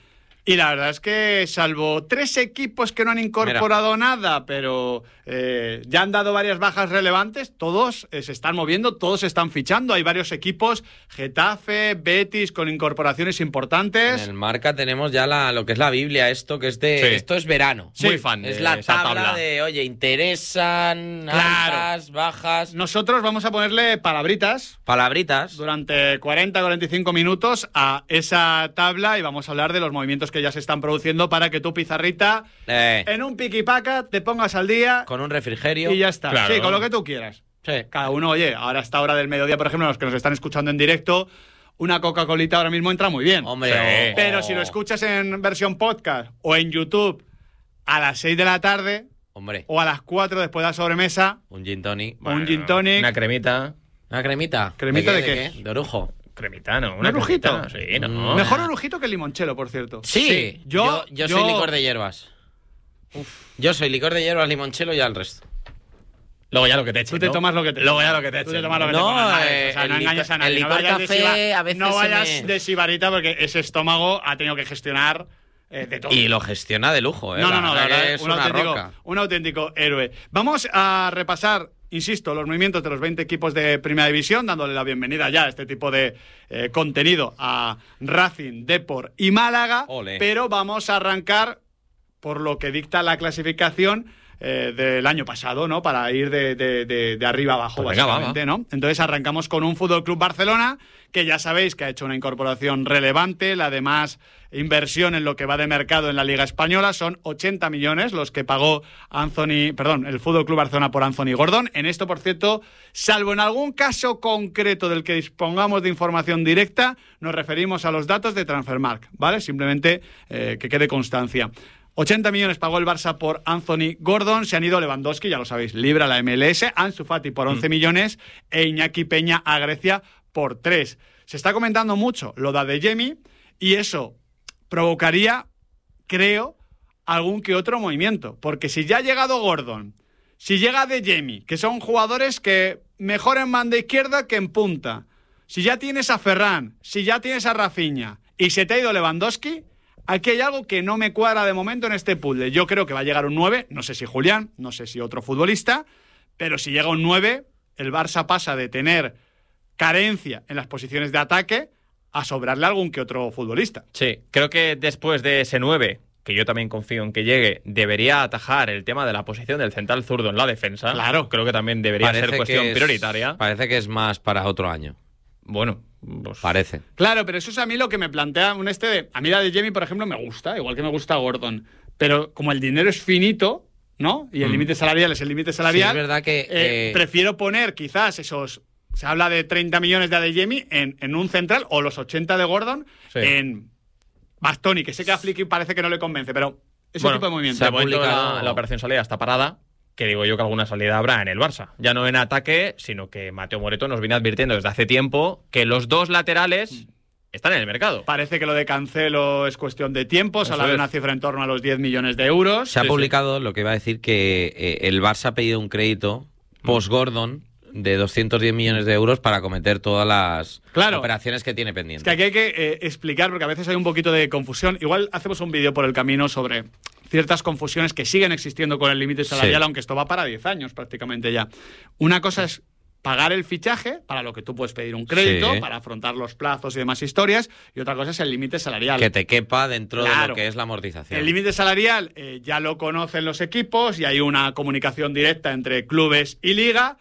[SPEAKER 1] Y la verdad es que, salvo tres equipos que no han incorporado Mira. nada, pero eh, ya han dado varias bajas relevantes, todos eh, se están moviendo, todos se están fichando. Hay varios equipos, Getafe, Betis, con incorporaciones importantes.
[SPEAKER 2] En el Marca tenemos ya la, lo que es la Biblia, esto que es de... Sí. Esto es verano.
[SPEAKER 1] Sí. Muy fan de
[SPEAKER 2] Es la
[SPEAKER 1] esa
[SPEAKER 2] tabla,
[SPEAKER 1] tabla
[SPEAKER 2] de, oye, interesan,
[SPEAKER 1] claro.
[SPEAKER 2] altas, bajas...
[SPEAKER 1] Nosotros vamos a ponerle palabritas.
[SPEAKER 2] Palabritas.
[SPEAKER 1] Durante cuarenta a cuarenta y cinco minutos a esa tabla y vamos a hablar de los movimientos que ya se están produciendo para que tu pizarrita
[SPEAKER 2] eh.
[SPEAKER 1] en un piquipaca te pongas al día
[SPEAKER 2] con un refrigerio
[SPEAKER 1] y ya está.
[SPEAKER 2] Claro.
[SPEAKER 1] Sí, con lo que tú quieras.
[SPEAKER 2] Sí.
[SPEAKER 1] Cada uno, oye, ahora a esta hora del mediodía, por ejemplo, los que nos están escuchando en directo, una Coca-Colita ahora mismo entra muy bien.
[SPEAKER 2] Hombre,
[SPEAKER 1] sí.
[SPEAKER 2] oh.
[SPEAKER 1] Pero si lo escuchas en versión podcast o en YouTube a las seis de la tarde,
[SPEAKER 2] hombre,
[SPEAKER 1] o a las cuatro después de la sobremesa,
[SPEAKER 2] un gin tonic,
[SPEAKER 1] bueno, un gin tonic,
[SPEAKER 8] una cremita,
[SPEAKER 2] una cremita,
[SPEAKER 1] ¿cremita de qué?
[SPEAKER 2] ¿De, qué? ¿De orujo?
[SPEAKER 8] Cremita, ¿no?
[SPEAKER 1] ¿Un orujito?
[SPEAKER 8] Sí, no.
[SPEAKER 1] Mm. Mejor orujito que el limonchelo, por cierto.
[SPEAKER 2] Sí,
[SPEAKER 1] sí.
[SPEAKER 2] Yo, yo, yo soy licor de hierbas. Uf. Yo soy licor de hierbas, limonchelo y al resto.
[SPEAKER 8] Luego ya lo que te echen,
[SPEAKER 1] Tú te
[SPEAKER 8] ¿no?
[SPEAKER 1] tomas lo que te
[SPEAKER 8] Luego ya lo que te echen.
[SPEAKER 1] Tú te tomas lo que
[SPEAKER 2] no,
[SPEAKER 1] te tomas.
[SPEAKER 2] Eh,
[SPEAKER 1] o sea, no
[SPEAKER 2] el
[SPEAKER 1] engañes a nadie.
[SPEAKER 2] El licor
[SPEAKER 1] no vayas
[SPEAKER 2] café
[SPEAKER 1] de siba,
[SPEAKER 2] a veces
[SPEAKER 1] no vayas
[SPEAKER 2] me...
[SPEAKER 1] de sibarita porque ese estómago ha tenido que gestionar eh, de todo.
[SPEAKER 2] Y lo gestiona de lujo, ¿eh?
[SPEAKER 1] No, no, no, la verdad
[SPEAKER 2] es
[SPEAKER 1] un,
[SPEAKER 2] una
[SPEAKER 1] auténtico,
[SPEAKER 2] roca.
[SPEAKER 1] un auténtico héroe. Vamos a repasar, insisto, los movimientos de los veinte equipos de Primera División, dándole la bienvenida ya a este tipo de eh, contenido a Racing, Depor y Málaga.
[SPEAKER 2] Ole.
[SPEAKER 1] Pero vamos a arrancar por lo que dicta la clasificación eh, del año pasado, ¿no? Para ir de, de, de, de arriba abajo, pues básicamente, venga, va, va. ¿no? Entonces arrancamos con un Fútbol Club Barcelona, que ya sabéis que ha hecho una incorporación relevante, la de más inversión en lo que va de mercado en la Liga Española, son ochenta millones los que pagó Anthony, perdón, el Fútbol Club Barcelona por Anthony Gordon. En esto, por cierto, salvo en algún caso concreto del que dispongamos de información directa, nos referimos a los datos de Transfermarkt, ¿vale? Simplemente eh, que quede constancia. ochenta millones pagó el Barça por Anthony Gordon, se han ido Lewandowski, ya lo sabéis, libre a la M L S, Ansu Fati por once mm. millones e Iñaki Peña a Grecia por tres. Se está comentando mucho lo de Adeyemi y eso provocaría, creo, algún que otro movimiento, porque si ya ha llegado Gordon, si llega Adeyemi, que son jugadores que mejor en banda izquierda que en punta, si ya tienes a Ferran, si ya tienes a Rafinha y se te ha ido Lewandowski, aquí hay algo que no me cuadra de momento en este puzzle. Yo creo que va a llegar un nueve, no sé si Julián, no sé si otro futbolista, pero si llega un nueve, el Barça pasa de tener carencia en las posiciones de ataque a sobrarle a algún que otro futbolista.
[SPEAKER 8] Sí, creo que después de ese nueve, que yo también confío en que llegue, debería atajar el tema de la posición del central zurdo en la defensa.
[SPEAKER 1] Claro.
[SPEAKER 8] Creo que también debería
[SPEAKER 2] parece
[SPEAKER 8] ser cuestión
[SPEAKER 2] es,
[SPEAKER 8] prioritaria.
[SPEAKER 2] Parece que es más para otro año.
[SPEAKER 8] Bueno, pues...
[SPEAKER 2] parece.
[SPEAKER 1] Claro, pero eso es a mí lo que me plantea un este de... A mí la de Jamie, por ejemplo, me gusta, igual que me gusta Gordon. Pero como el dinero es finito, ¿no? Y el mm. límite salarial es el límite salarial.
[SPEAKER 2] Sí, es verdad que...
[SPEAKER 1] Eh,
[SPEAKER 2] eh...
[SPEAKER 1] prefiero poner quizás esos... Se habla de treinta millones de Adeyemi en, en un central, o los ochenta de Gordon sí. en Bastoni, que sé que a Flicky parece que no le convence, pero ese
[SPEAKER 8] bueno,
[SPEAKER 1] tipo de movimiento.
[SPEAKER 8] Se ha publicado... la, la operación salida está parada, que digo yo que alguna salida habrá en el Barça. Ya no en ataque, sino que Mateo Moreto nos viene advirtiendo desde hace tiempo que los dos laterales están en el mercado.
[SPEAKER 1] Parece que lo de Cancelo es cuestión de tiempo, se habla de una cifra en torno a los diez millones de euros.
[SPEAKER 2] Se ha
[SPEAKER 1] sí,
[SPEAKER 2] publicado
[SPEAKER 1] sí.
[SPEAKER 2] lo que iba a decir que eh, el Barça ha pedido un crédito post-Gordon de doscientos diez millones de euros para acometer todas las
[SPEAKER 1] claro.
[SPEAKER 2] operaciones que tiene pendientes.
[SPEAKER 1] Es que aquí hay que eh, explicar, porque a veces hay un poquito de confusión. Igual hacemos un vídeo por el camino sobre ciertas confusiones que siguen existiendo con el límite salarial, sí. aunque esto va para diez años prácticamente ya. Una cosa es pagar el fichaje, para lo que tú puedes pedir un crédito, sí. para afrontar los plazos y demás historias, y otra cosa es el límite salarial.
[SPEAKER 2] Que te quepa dentro
[SPEAKER 1] claro.
[SPEAKER 2] de lo que es la amortización.
[SPEAKER 1] El límite salarial eh, ya lo conocen los equipos y hay una comunicación directa entre clubes y liga.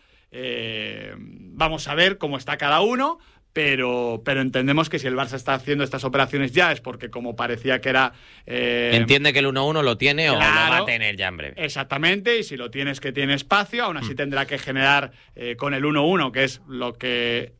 [SPEAKER 1] Eh, vamos a ver cómo está cada uno, pero, pero entendemos que si el Barça está haciendo estas operaciones ya es porque, como parecía que era...
[SPEAKER 2] Eh, Entiende que el uno uno lo tiene claro, o lo va a tener ya en breve.
[SPEAKER 1] Exactamente, y si lo tienes que tiene espacio, aún así mm. tendrá que generar eh, con el uno uno, que es lo que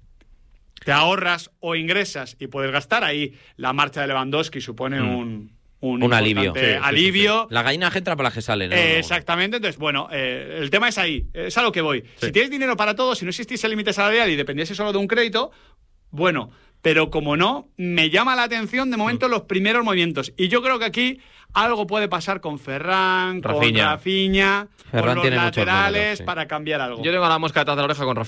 [SPEAKER 1] te ahorras o ingresas y puedes gastar. Ahí la marcha de Lewandowski supone mm. un... Un,
[SPEAKER 2] un alivio.
[SPEAKER 1] Sí, alivio.
[SPEAKER 2] Sí, sí. La gallina que entra para la que sale, ¿no?
[SPEAKER 1] Eh, exactamente. Entonces, bueno, eh, el tema es ahí. Es a lo que voy. Sí. Si tienes dinero para todo, si no existiese el límite salarial y dependiese solo de un crédito, bueno, pero como no, me llama la atención de momento mm. los primeros movimientos. Y yo creo que aquí algo puede pasar con Ferran, Rafinha. con Rafinha, Ferran con los laterales números, sí. para cambiar algo.
[SPEAKER 8] Yo tengo la mosca detrás de la oreja con Rafinha.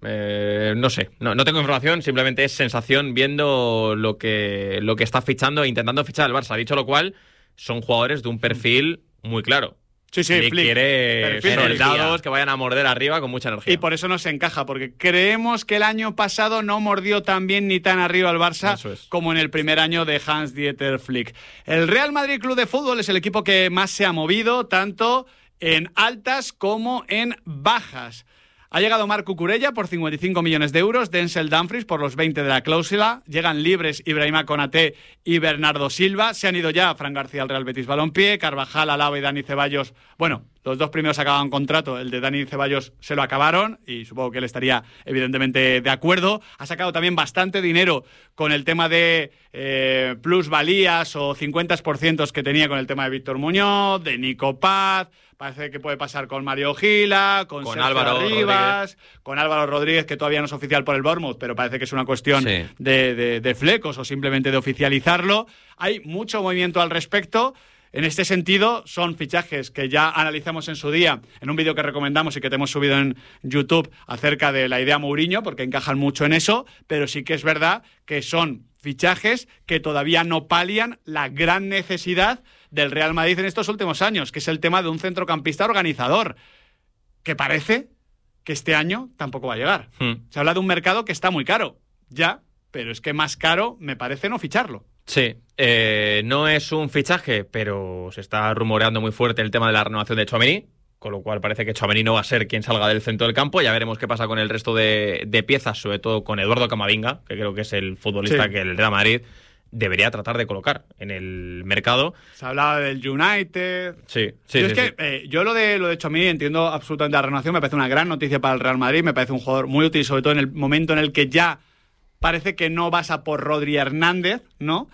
[SPEAKER 8] Eh, no sé, no, no tengo información, simplemente es sensación viendo lo que, lo que está fichando e intentando fichar el Barça. Dicho lo cual, son jugadores de un perfil muy claro.
[SPEAKER 1] Sí, sí,
[SPEAKER 8] Flick quiere soldados que vayan a morder arriba con mucha energía.
[SPEAKER 1] Y por eso nos encaja, porque creemos que el año pasado no mordió tan bien ni tan arriba el Barça es. como en el primer año de Hans-Dieter Flick. El Real Madrid Club de Fútbol es el equipo que más se ha movido, tanto en altas como en bajas. Ha llegado Marc Cucurella por cincuenta y cinco millones de euros, Denzel Dumfries por los veinte de la cláusula, llegan libres Ibrahima Konaté y Bernardo Silva, se han ido ya Fran García al Real Betis Balompié, Carvajal, Alaba y Dani Ceballos, bueno, los dos primeros acaban contrato, el de Dani Ceballos se lo acabaron y supongo que él estaría evidentemente de acuerdo. Ha sacado también bastante dinero con el tema de eh, plusvalías o cincuenta por ciento que tenía con el tema de Víctor Muñoz, de Nico Paz. Parece que puede pasar con Mario Gila, con, con Sergio Álvaro Rivas, Rodríguez. con Álvaro Rodríguez, que todavía no es oficial por el Bournemouth, pero parece que es una cuestión sí. de, de, de flecos o simplemente de oficializarlo. Hay mucho movimiento al respecto. En este sentido, son fichajes que ya analizamos en su día en un vídeo que recomendamos y que te hemos subido en YouTube acerca de la idea Mourinho, porque encajan mucho en eso, pero sí que es verdad que son fichajes que todavía no palian la gran necesidad del Real Madrid en estos últimos años, que es el tema de un centrocampista organizador, que parece que este año tampoco va a llegar. Hmm. Se habla de un mercado que está muy caro, ya, pero es que más caro me parece no ficharlo.
[SPEAKER 8] Sí, eh, no es un fichaje, pero se está rumoreando muy fuerte el tema de la renovación de Tchouaméni, con lo cual parece que Tchouaméni no va a ser quien salga del centro del campo. Ya veremos qué pasa con el resto de, de piezas, sobre todo con Eduardo Camavinga, que creo que es el futbolista sí. que el Real Madrid debería tratar de colocar en el mercado.
[SPEAKER 1] Se hablaba del United.
[SPEAKER 8] Sí, sí,
[SPEAKER 1] yo
[SPEAKER 8] sí.
[SPEAKER 1] Es que
[SPEAKER 8] sí.
[SPEAKER 1] Eh, yo lo de lo de Tchouaméni entiendo absolutamente la renovación. Me parece una gran noticia para el Real Madrid. Me parece un jugador muy útil, sobre todo en el momento en el que ya parece que no vas a por Rodri Hernández, ¿no?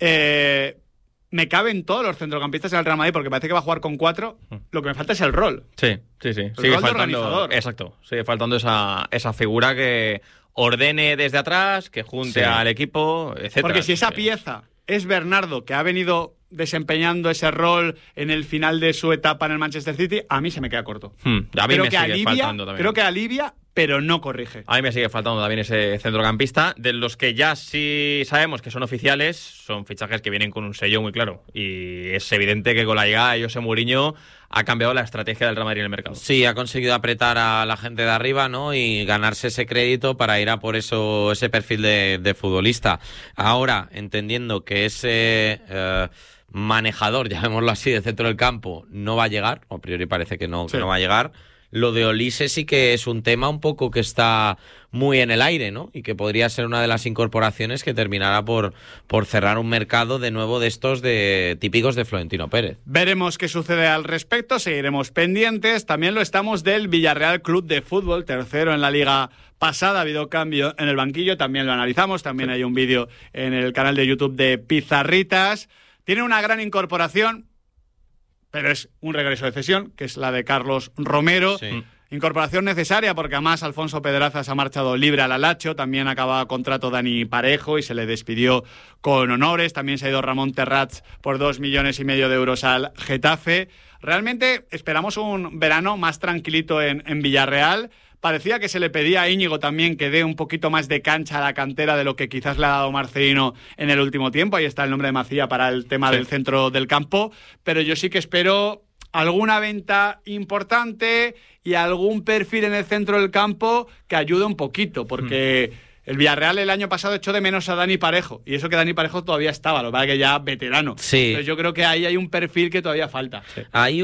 [SPEAKER 1] Eh, me caben todos los centrocampistas en el Real Madrid porque parece que va a jugar con cuatro. Lo que me falta es el rol.
[SPEAKER 8] Sí, sí, sí.
[SPEAKER 1] El
[SPEAKER 8] sigue
[SPEAKER 1] rol
[SPEAKER 8] faltando. Exacto. Sigue faltando esa, esa figura que ordene desde atrás, que junte sí. al equipo, etcétera.
[SPEAKER 1] Porque si esa pieza es Bernardo, que ha venido desempeñando ese rol en el final de su etapa en el Manchester City, a mí se me queda corto.
[SPEAKER 8] Hmm, a mí
[SPEAKER 1] creo
[SPEAKER 8] me
[SPEAKER 1] que
[SPEAKER 8] sigue
[SPEAKER 1] alivia,
[SPEAKER 8] faltando también.
[SPEAKER 1] Creo que alivia, pero no corrige.
[SPEAKER 8] A mí me sigue faltando también ese centrocampista. De los que ya sí sabemos que son oficiales, son fichajes que vienen con un sello muy claro. Y es evidente que con la llegada de José Mourinho ha cambiado la estrategia del Real Madrid en el mercado.
[SPEAKER 2] Sí, ha conseguido apretar a la gente de arriba, ¿no? Y ganarse ese crédito para ir a por eso, ese perfil de, de futbolista. Ahora, entendiendo que ese eh, manejador, llamémoslo así, de centro del campo, no va a llegar, a priori parece que no, sí. que no va a llegar. Lo de Olise sí que es un tema un poco que está muy en el aire, ¿no? Y que podría ser una de las incorporaciones que terminará por, por cerrar un mercado de nuevo de estos de típicos de Florentino Pérez.
[SPEAKER 1] Veremos qué sucede al respecto, seguiremos pendientes. También lo estamos del Villarreal Club de Fútbol, tercero en la liga pasada. Ha habido cambio en el banquillo, también lo analizamos. También sí. hay un vídeo en el canal de YouTube de Pizarritas. Tiene una gran incorporación, pero es un regreso de cesión, que es la de Carlos Romero. Sí. Incorporación necesaria porque además Alfonso Pedraza se ha marchado libre al Alacho, también acaba contrato Dani Parejo y se le despidió con honores, también se ha ido Ramón Terrats por dos millones y medio de euros al Getafe. Realmente esperamos un verano más tranquilito en, en Villarreal. Parecía que se le pedía a Íñigo también que dé un poquito más de cancha a la cantera de lo que quizás le ha dado Marcelino en el último tiempo. Ahí está el nombre de Macía para el tema sí. del centro del campo. Pero yo sí que espero alguna venta importante y algún perfil en el centro del campo que ayude un poquito, porque mm. el Villarreal el año pasado echó de menos a Dani Parejo, y eso que Dani Parejo todavía estaba, lo que pasa es que ya veterano.
[SPEAKER 2] Sí.
[SPEAKER 1] Entonces yo creo que ahí hay un perfil que todavía falta.
[SPEAKER 2] Sí. Hay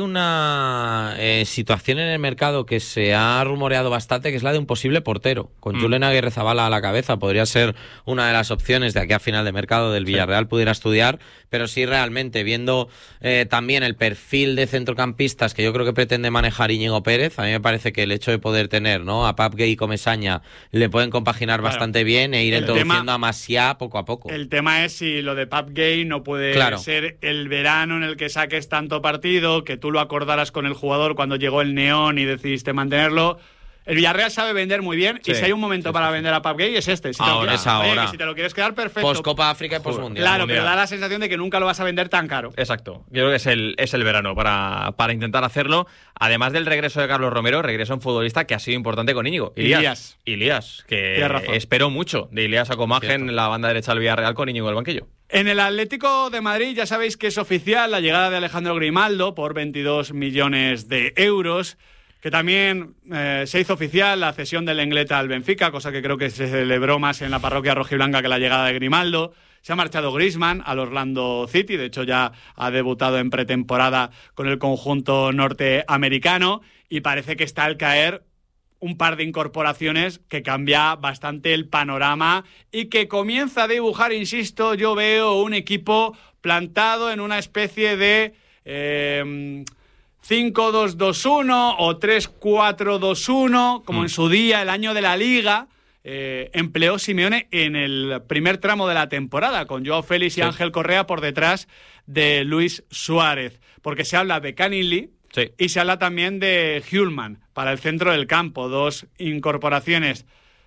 [SPEAKER 2] una eh, situación en el mercado que se ha rumoreado bastante, que es la de un posible portero, con mm. Julen Aguirrezabala a la cabeza. Podría ser una de las opciones de aquí a final de mercado del Villarreal, sí. pudiera estudiar, pero sí realmente, viendo eh, también el perfil de centrocampistas que yo creo que pretende manejar Íñigo Pérez, a mí me parece que el hecho de poder tener, ¿no?, a Pape Gueye y Comesaña le pueden compaginar claro. bastante bien e ir el introduciendo tema, a Maciá poco a poco.
[SPEAKER 1] El tema es si lo de Pape Gueye no puede
[SPEAKER 2] claro.
[SPEAKER 1] ser el verano en el que saques tanto partido, que tú lo acordaras con el jugador cuando llegó el Neón y decidiste mantenerlo. El Villarreal sabe vender muy bien sí, y si hay un momento sí, para sí, vender a Pape Gueye es este. Si
[SPEAKER 2] ahora,
[SPEAKER 1] es
[SPEAKER 2] ahora.
[SPEAKER 1] Oye, si te lo quieres quedar, perfecto.
[SPEAKER 2] Post Copa África y post Mundial.
[SPEAKER 1] Claro,
[SPEAKER 8] mundial.
[SPEAKER 1] Pero da la sensación de que nunca lo vas a vender tan caro.
[SPEAKER 8] Exacto. Yo creo que es el, es el verano para, para intentar hacerlo. Además del regreso de Carlos Romero, regresa un futbolista que ha sido importante con Íñigo. Ilías. Ilías, que esperó mucho de Ilías Acomagen en la banda derecha del Villarreal con Íñigo del banquillo.
[SPEAKER 1] En el Atlético de Madrid ya sabéis que es oficial la llegada de Alejandro Grimaldo por veintidós millones de euros. Que también eh, se hizo oficial la cesión del Lenglet al Benfica, cosa que creo que se celebró más en la parroquia rojiblanca que la llegada de Grimaldo. Se ha marchado Griezmann al Orlando City, de hecho ya ha debutado en pretemporada con el conjunto norteamericano y parece que está al caer un par de incorporaciones que cambia bastante el panorama y que comienza a dibujar, insisto, yo veo un equipo plantado en una especie de... Eh, cinco dos dos uno o tres cuatro dos uno, como mm. en su día, el año de la Liga, eh, empleó Simeone en el primer tramo de la temporada, con Joao Félix y sí. Ángel Correa por detrás de Luis Suárez. Porque se habla de Canilli sí. y se habla también de Hjulman para el centro del campo. Dos incorporaciones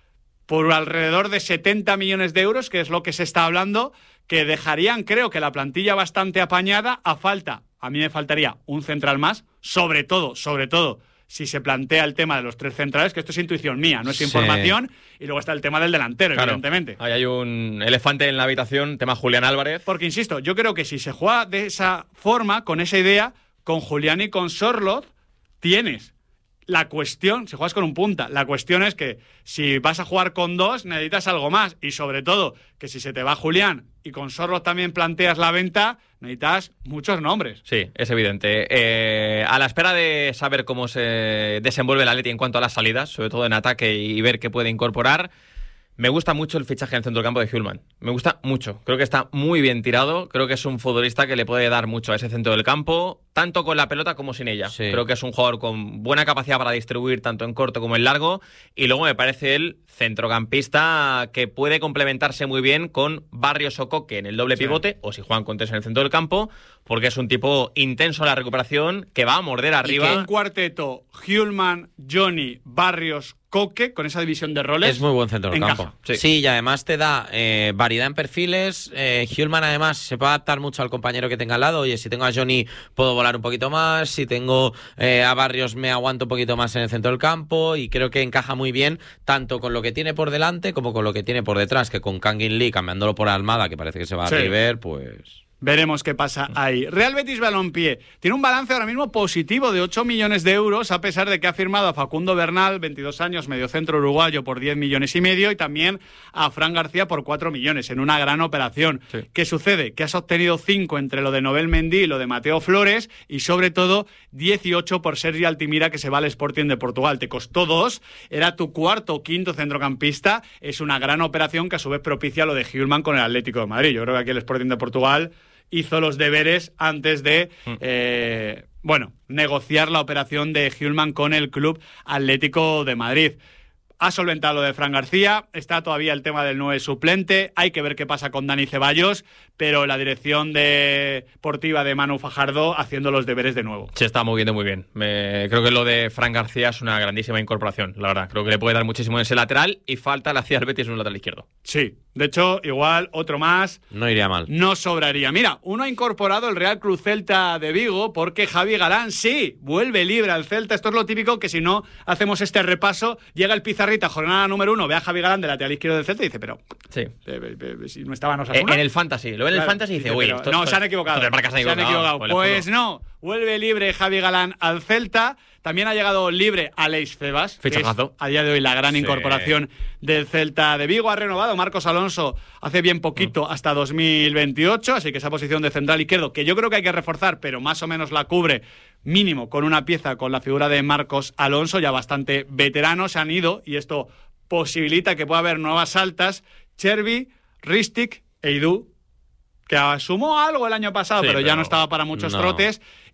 [SPEAKER 1] por alrededor de setenta millones de euros, que es lo que se está hablando, que dejarían, creo que la plantilla bastante apañada a falta. A mí me faltaría un central más, sobre todo, sobre todo, si se plantea el tema de los tres centrales, que esto es intuición mía, no es sí. información, y luego está el tema del delantero, claro, evidentemente.
[SPEAKER 8] Ahí hay un elefante en la habitación, tema Julián Álvarez.
[SPEAKER 1] Porque, insisto, yo creo que si se juega de esa forma, con esa idea, con Julián y con Sorloth, tienes la cuestión, si juegas con un punta, la cuestión es que si vas a jugar con dos, necesitas algo más, y sobre todo, que si se te va Julián y con Sorloth también planteas la venta, necesitas muchos nombres.
[SPEAKER 8] Sí, es evidente. Eh, a la espera de saber cómo se desenvuelve el Atleti en cuanto a las salidas, sobre todo en ataque y ver qué puede incorporar, me gusta mucho el fichaje en el centro del campo de Hjulman. Me gusta mucho. Creo que está muy bien tirado. Creo que es un futbolista que le puede dar mucho a ese centro del campo, tanto con la pelota como sin ella. Sí. Creo que es un jugador con buena capacidad para distribuir tanto en corto como en largo. Y luego me parece el centrocampista que puede complementarse muy bien con Barrios o Coque en el doble sí. pivote, o si juegan con tres en el centro del campo, porque es un tipo intenso en la recuperación, que va a morder arriba.
[SPEAKER 1] Y que un cuarteto, Hjulman, Johnny, Barrios, Coque, con esa división de roles.
[SPEAKER 2] Es muy buen centro del campo. Sí. sí, y además te da eh, variedad en perfiles. Eh, Hjulman además se puede adaptar mucho al compañero que tenga al lado. Oye, si tengo a Johnny puedo volar un poquito más. Si tengo eh, a Barrios me aguanto un poquito más en el centro del campo. Y creo que encaja muy bien tanto con lo que tiene por delante como con lo que tiene por detrás. Que con Kangin Lee cambiándolo por Almada, que parece que se va sí. a River, pues...
[SPEAKER 1] Veremos qué pasa ahí. Real Betis Balompié tiene un balance ahora mismo positivo de ocho millones de euros, a pesar de que ha firmado a Facundo Bernal, veintidós años, mediocentro uruguayo, por diez millones y medio, y también a Fran García por cuatro millones, en una gran operación. Sí. ¿Qué sucede? Que has obtenido cinco entre lo de Nobel Mendy y lo de Mateo Flores, y sobre todo dieciocho por Sergi Altimira, que se va al Sporting de Portugal. Te costó dos, era tu cuarto o quinto centrocampista. Es una gran operación que a su vez propicia lo de Hjulman con el Atlético de Madrid. Yo creo que aquí el Sporting de Portugal hizo los deberes antes de, mm. eh, bueno, negociar la operación de Hjulman con el Club Atlético de Madrid. Ha solventado lo de Fran García, está todavía el tema del nueve suplente, hay que ver qué pasa con Dani Ceballos, pero la dirección deportiva de Manu Fajardo haciendo los deberes de nuevo.
[SPEAKER 8] Se está moviendo muy bien. Me, creo que lo de Fran García es una grandísima incorporación, la verdad. Creo que le puede dar muchísimo en ese lateral y falta la hacía al Betis en un lateral izquierdo.
[SPEAKER 1] Sí, de hecho, igual otro más.
[SPEAKER 2] No iría mal.
[SPEAKER 1] No sobraría. Mira, uno ha incorporado el Real Club Celta de Vigo porque Javi Galán, sí, vuelve libre al Celta. Esto es lo típico que si no hacemos este repaso, llega el Pizarrita, jornada número uno, ve a Javi Galán de lateral izquierdo del Celta y dice, pero...
[SPEAKER 8] Sí.
[SPEAKER 1] Eh, eh, eh, si no estaban Osasuna.
[SPEAKER 8] En el Fantasy, lo ve en el claro, Fantasy y dice, uy,
[SPEAKER 1] esto, no, esto, se han equivocado.
[SPEAKER 8] Se han equivocado.
[SPEAKER 1] Se han equivocado. Pues, pues no, vuelve libre Javi Galán al Celta. También ha llegado libre Aleix Febas, que es a día de hoy la gran sí. incorporación del Celta de Vigo. Ha renovado Marcos Alonso hace bien poquito, mm. hasta dos mil veintiocho, así que esa posición de central izquierdo, que yo creo que hay que reforzar, pero más o menos la cubre mínimo con una pieza con la figura de Marcos Alonso, ya bastante veteranos se han ido, y esto posibilita que pueda haber nuevas altas. Chervi, Ristic e Edu, que sumó algo el año pasado, sí, pero, pero ya no estaba para muchos no. trotes.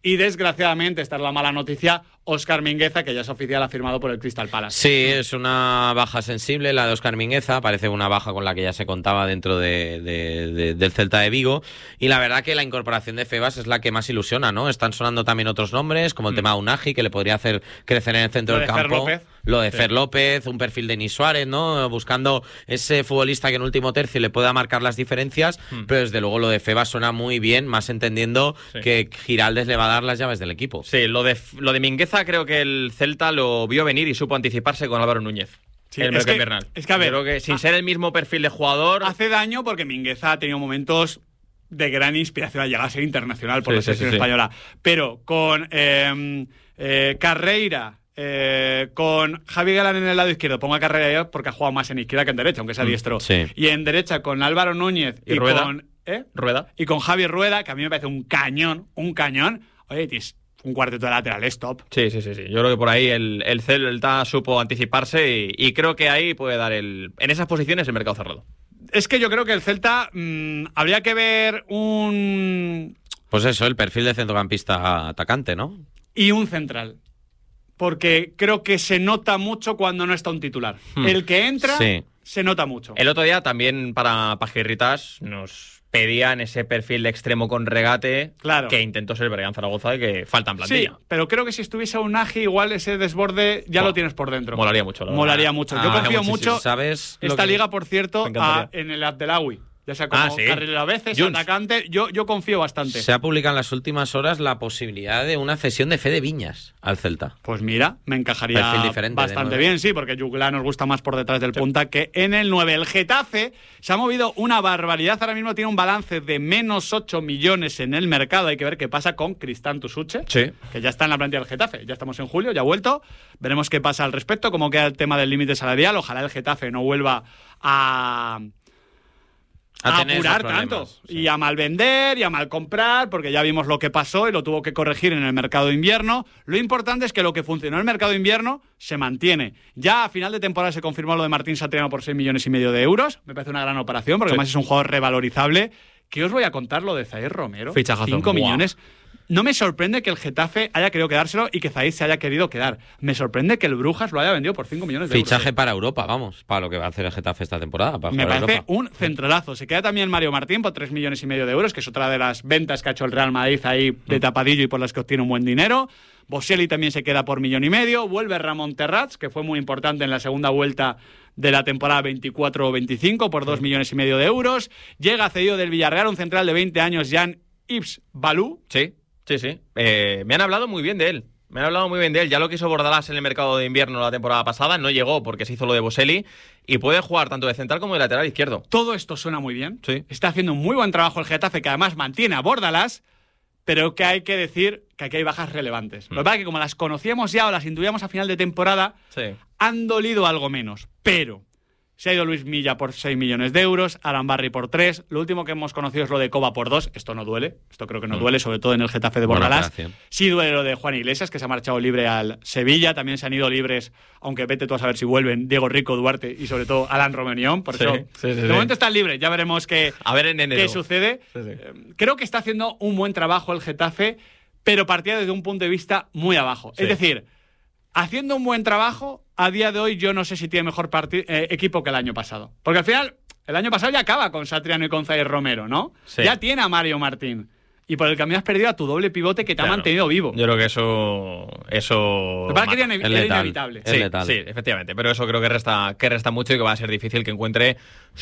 [SPEAKER 1] Y desgraciadamente, esta es la mala noticia, Óscar Mingueza, que ya es oficial, ha firmado por el Crystal Palace.
[SPEAKER 2] Sí, es una baja sensible la de Óscar Mingueza, parece una baja con la que ya se contaba dentro de, de, de, del Celta de Vigo, y la verdad que la incorporación de Febas es la que más ilusiona, ¿no? Están sonando también otros nombres, como el mm. tema de Unagi, que le podría hacer crecer en el centro del campo. Lo de sí. Fer López, un perfil de Denis Suárez, ¿no? Buscando ese futbolista que en último tercio le pueda marcar las diferencias, mm. pero desde luego lo de Febas suena muy bien, más entendiendo sí. que Giraldez le va a dar las llaves del equipo.
[SPEAKER 8] Sí, lo de, lo de Mingueza creo que el Celta lo vio venir y supo anticiparse con Álvaro Núñez. Sí, el mercado invernal.
[SPEAKER 1] Es que a ver,
[SPEAKER 8] creo que sin ser el mismo perfil de jugador...
[SPEAKER 1] Hace daño porque Mingueza ha tenido momentos de gran inspiración a llegar a ser internacional por sí, la selección sí, sí, española. Sí. Pero con eh, eh, Carreira... Eh, con Javi Galán en el lado izquierdo, pongo a Carrera yo porque ha jugado más en izquierda que en derecha, aunque sea diestro. Sí. Y en derecha con Álvaro Núñez y,
[SPEAKER 8] y Rueda.
[SPEAKER 1] con ¿eh?
[SPEAKER 8] Rueda.
[SPEAKER 1] Y con Javi Rueda, que a mí me parece un cañón, un cañón. Oye, tienes un cuarteto de laterales top.
[SPEAKER 8] Sí, sí, sí, sí. Yo creo que por ahí el, el Celta supo anticiparse y, y creo que ahí puede dar el en esas posiciones el mercado cerrado.
[SPEAKER 1] Es que yo creo que el Celta mmm, habría que ver un...
[SPEAKER 2] Pues eso, el perfil de centrocampista atacante, ¿no?
[SPEAKER 1] Y un central. Porque creo que se nota mucho cuando no está un titular. Hmm. El que entra, sí. se nota mucho.
[SPEAKER 8] El otro día también para Pajirritas nos pedían ese perfil de extremo con regate
[SPEAKER 1] claro.
[SPEAKER 8] que intentó ser Brian Zaragoza y que falta en plantilla.
[SPEAKER 1] Sí, pero creo que si estuviese un Agi, igual ese desborde ya oh, lo tienes por dentro.
[SPEAKER 8] Molaría mucho. La
[SPEAKER 1] Molaría mucho. Yo
[SPEAKER 2] ah,
[SPEAKER 1] confío mucho.
[SPEAKER 2] ¿Sabes
[SPEAKER 1] esta
[SPEAKER 2] que...
[SPEAKER 1] liga, por cierto, a, en el Abdelawi. Ya sea como
[SPEAKER 8] ah, ¿sí?
[SPEAKER 1] carrilero a veces, Junts. atacante, yo, yo confío bastante.
[SPEAKER 2] Se ha publicado en las últimas horas la posibilidad de una cesión de Fede Viñas al Celta.
[SPEAKER 1] Pues mira, me encajaría bastante bien, sí, porque Jugla nos gusta más por detrás del sí. punta que en el nueve. El Getafe se ha movido una barbaridad, ahora mismo tiene un balance de menos ocho millones en el mercado. Hay que ver qué pasa con Cristán Tusuche,
[SPEAKER 8] sí.
[SPEAKER 1] que ya está en la plantilla del Getafe. Ya estamos en julio, ya ha vuelto. Veremos qué pasa al respecto, cómo queda el tema del límite salarial. Ojalá el Getafe no vuelva a... a, a apurar tanto sí. y a mal vender y a mal comprar, porque ya vimos lo que pasó y lo tuvo que corregir en el mercado de invierno. Lo importante es que lo que funcionó en el mercado de invierno se mantiene. Ya a final de temporada se confirmó lo de Martín Satriano por seis millones y medio de euros. Me parece una gran operación porque sí. además es un jugador revalorizable. ¿Qué os voy a contar lo de Zaïr Romero?
[SPEAKER 8] Fichajazo.
[SPEAKER 1] cinco millones. No me sorprende que el Getafe haya querido quedárselo y que Zaïr se haya querido quedar. Me sorprende que el Brujas lo haya vendido por cinco millones de
[SPEAKER 2] Fichaje
[SPEAKER 1] euros.
[SPEAKER 2] Fichaje para Europa, vamos, para lo que va a hacer el Getafe esta temporada. Para
[SPEAKER 1] me parece
[SPEAKER 2] Europa.
[SPEAKER 1] un centralazo. Se queda también Mario Martín por tres millones y medio de euros, que es otra de las ventas que ha hecho el Real Madrid ahí de tapadillo y por las que obtiene un buen dinero. Boselli también se queda por millón y medio. Vuelve Ramón Terrats, que fue muy importante en la segunda vuelta de la temporada veinticuatro veinticinco por dos millones y medio de euros. Llega cedido del Villarreal un central de veinte años, Jan Ibs Balú.
[SPEAKER 8] Sí. Sí, sí. Eh, me han hablado muy bien de él. Me han hablado muy bien de él. Ya lo quiso Bordalás en el mercado de invierno la temporada pasada. No llegó porque se hizo lo de Boselli. Y puede jugar tanto de central como de lateral izquierdo.
[SPEAKER 1] Todo esto suena muy bien.
[SPEAKER 8] Sí.
[SPEAKER 1] Está haciendo un muy buen trabajo el Getafe, que además mantiene a Bordalás. Pero que hay que decir que aquí hay bajas relevantes. Mm. Lo que pasa es que como las conocíamos ya o las intuíamos a final de temporada,
[SPEAKER 8] sí.
[SPEAKER 1] han dolido algo menos. Pero... se ha ido Luis Milla por seis millones de euros, Arambarri por tres. Lo último que hemos conocido es lo de Coba por dos. Esto no duele. Esto creo que no mm. duele, sobre todo en el Getafe de Bordalás. Sí duele lo de Juan Iglesias, que se ha marchado libre al Sevilla. También se han ido libres, aunque vete tú a saber si vuelven, Diego Rico, Duarte y sobre todo Alan Romanión. Por
[SPEAKER 8] sí,
[SPEAKER 1] eso,
[SPEAKER 8] sí, sí,
[SPEAKER 1] de
[SPEAKER 8] sí.
[SPEAKER 1] momento están libres. Ya veremos qué,
[SPEAKER 8] a ver en enero.
[SPEAKER 1] qué sucede.
[SPEAKER 8] Sí, sí.
[SPEAKER 1] Creo que está haciendo un buen trabajo el Getafe, pero partía desde un punto de vista muy abajo.
[SPEAKER 8] Sí.
[SPEAKER 1] Es decir... haciendo un buen trabajo, a día de hoy yo no sé si tiene mejor eh, equipo que el año pasado. Porque al final, el año pasado ya acaba con Satriano y con Zaïr Romero, ¿no?
[SPEAKER 8] Sí.
[SPEAKER 1] Ya tiene a Mario Martín. Y por el camino has perdido a tu doble pivote que te
[SPEAKER 8] claro.
[SPEAKER 1] ha mantenido vivo.
[SPEAKER 8] Yo creo que eso... eso
[SPEAKER 1] Lo que era, inev era inevitable.
[SPEAKER 8] Sí, sí, efectivamente. Pero eso creo que resta, que resta mucho y que va a ser difícil que encuentre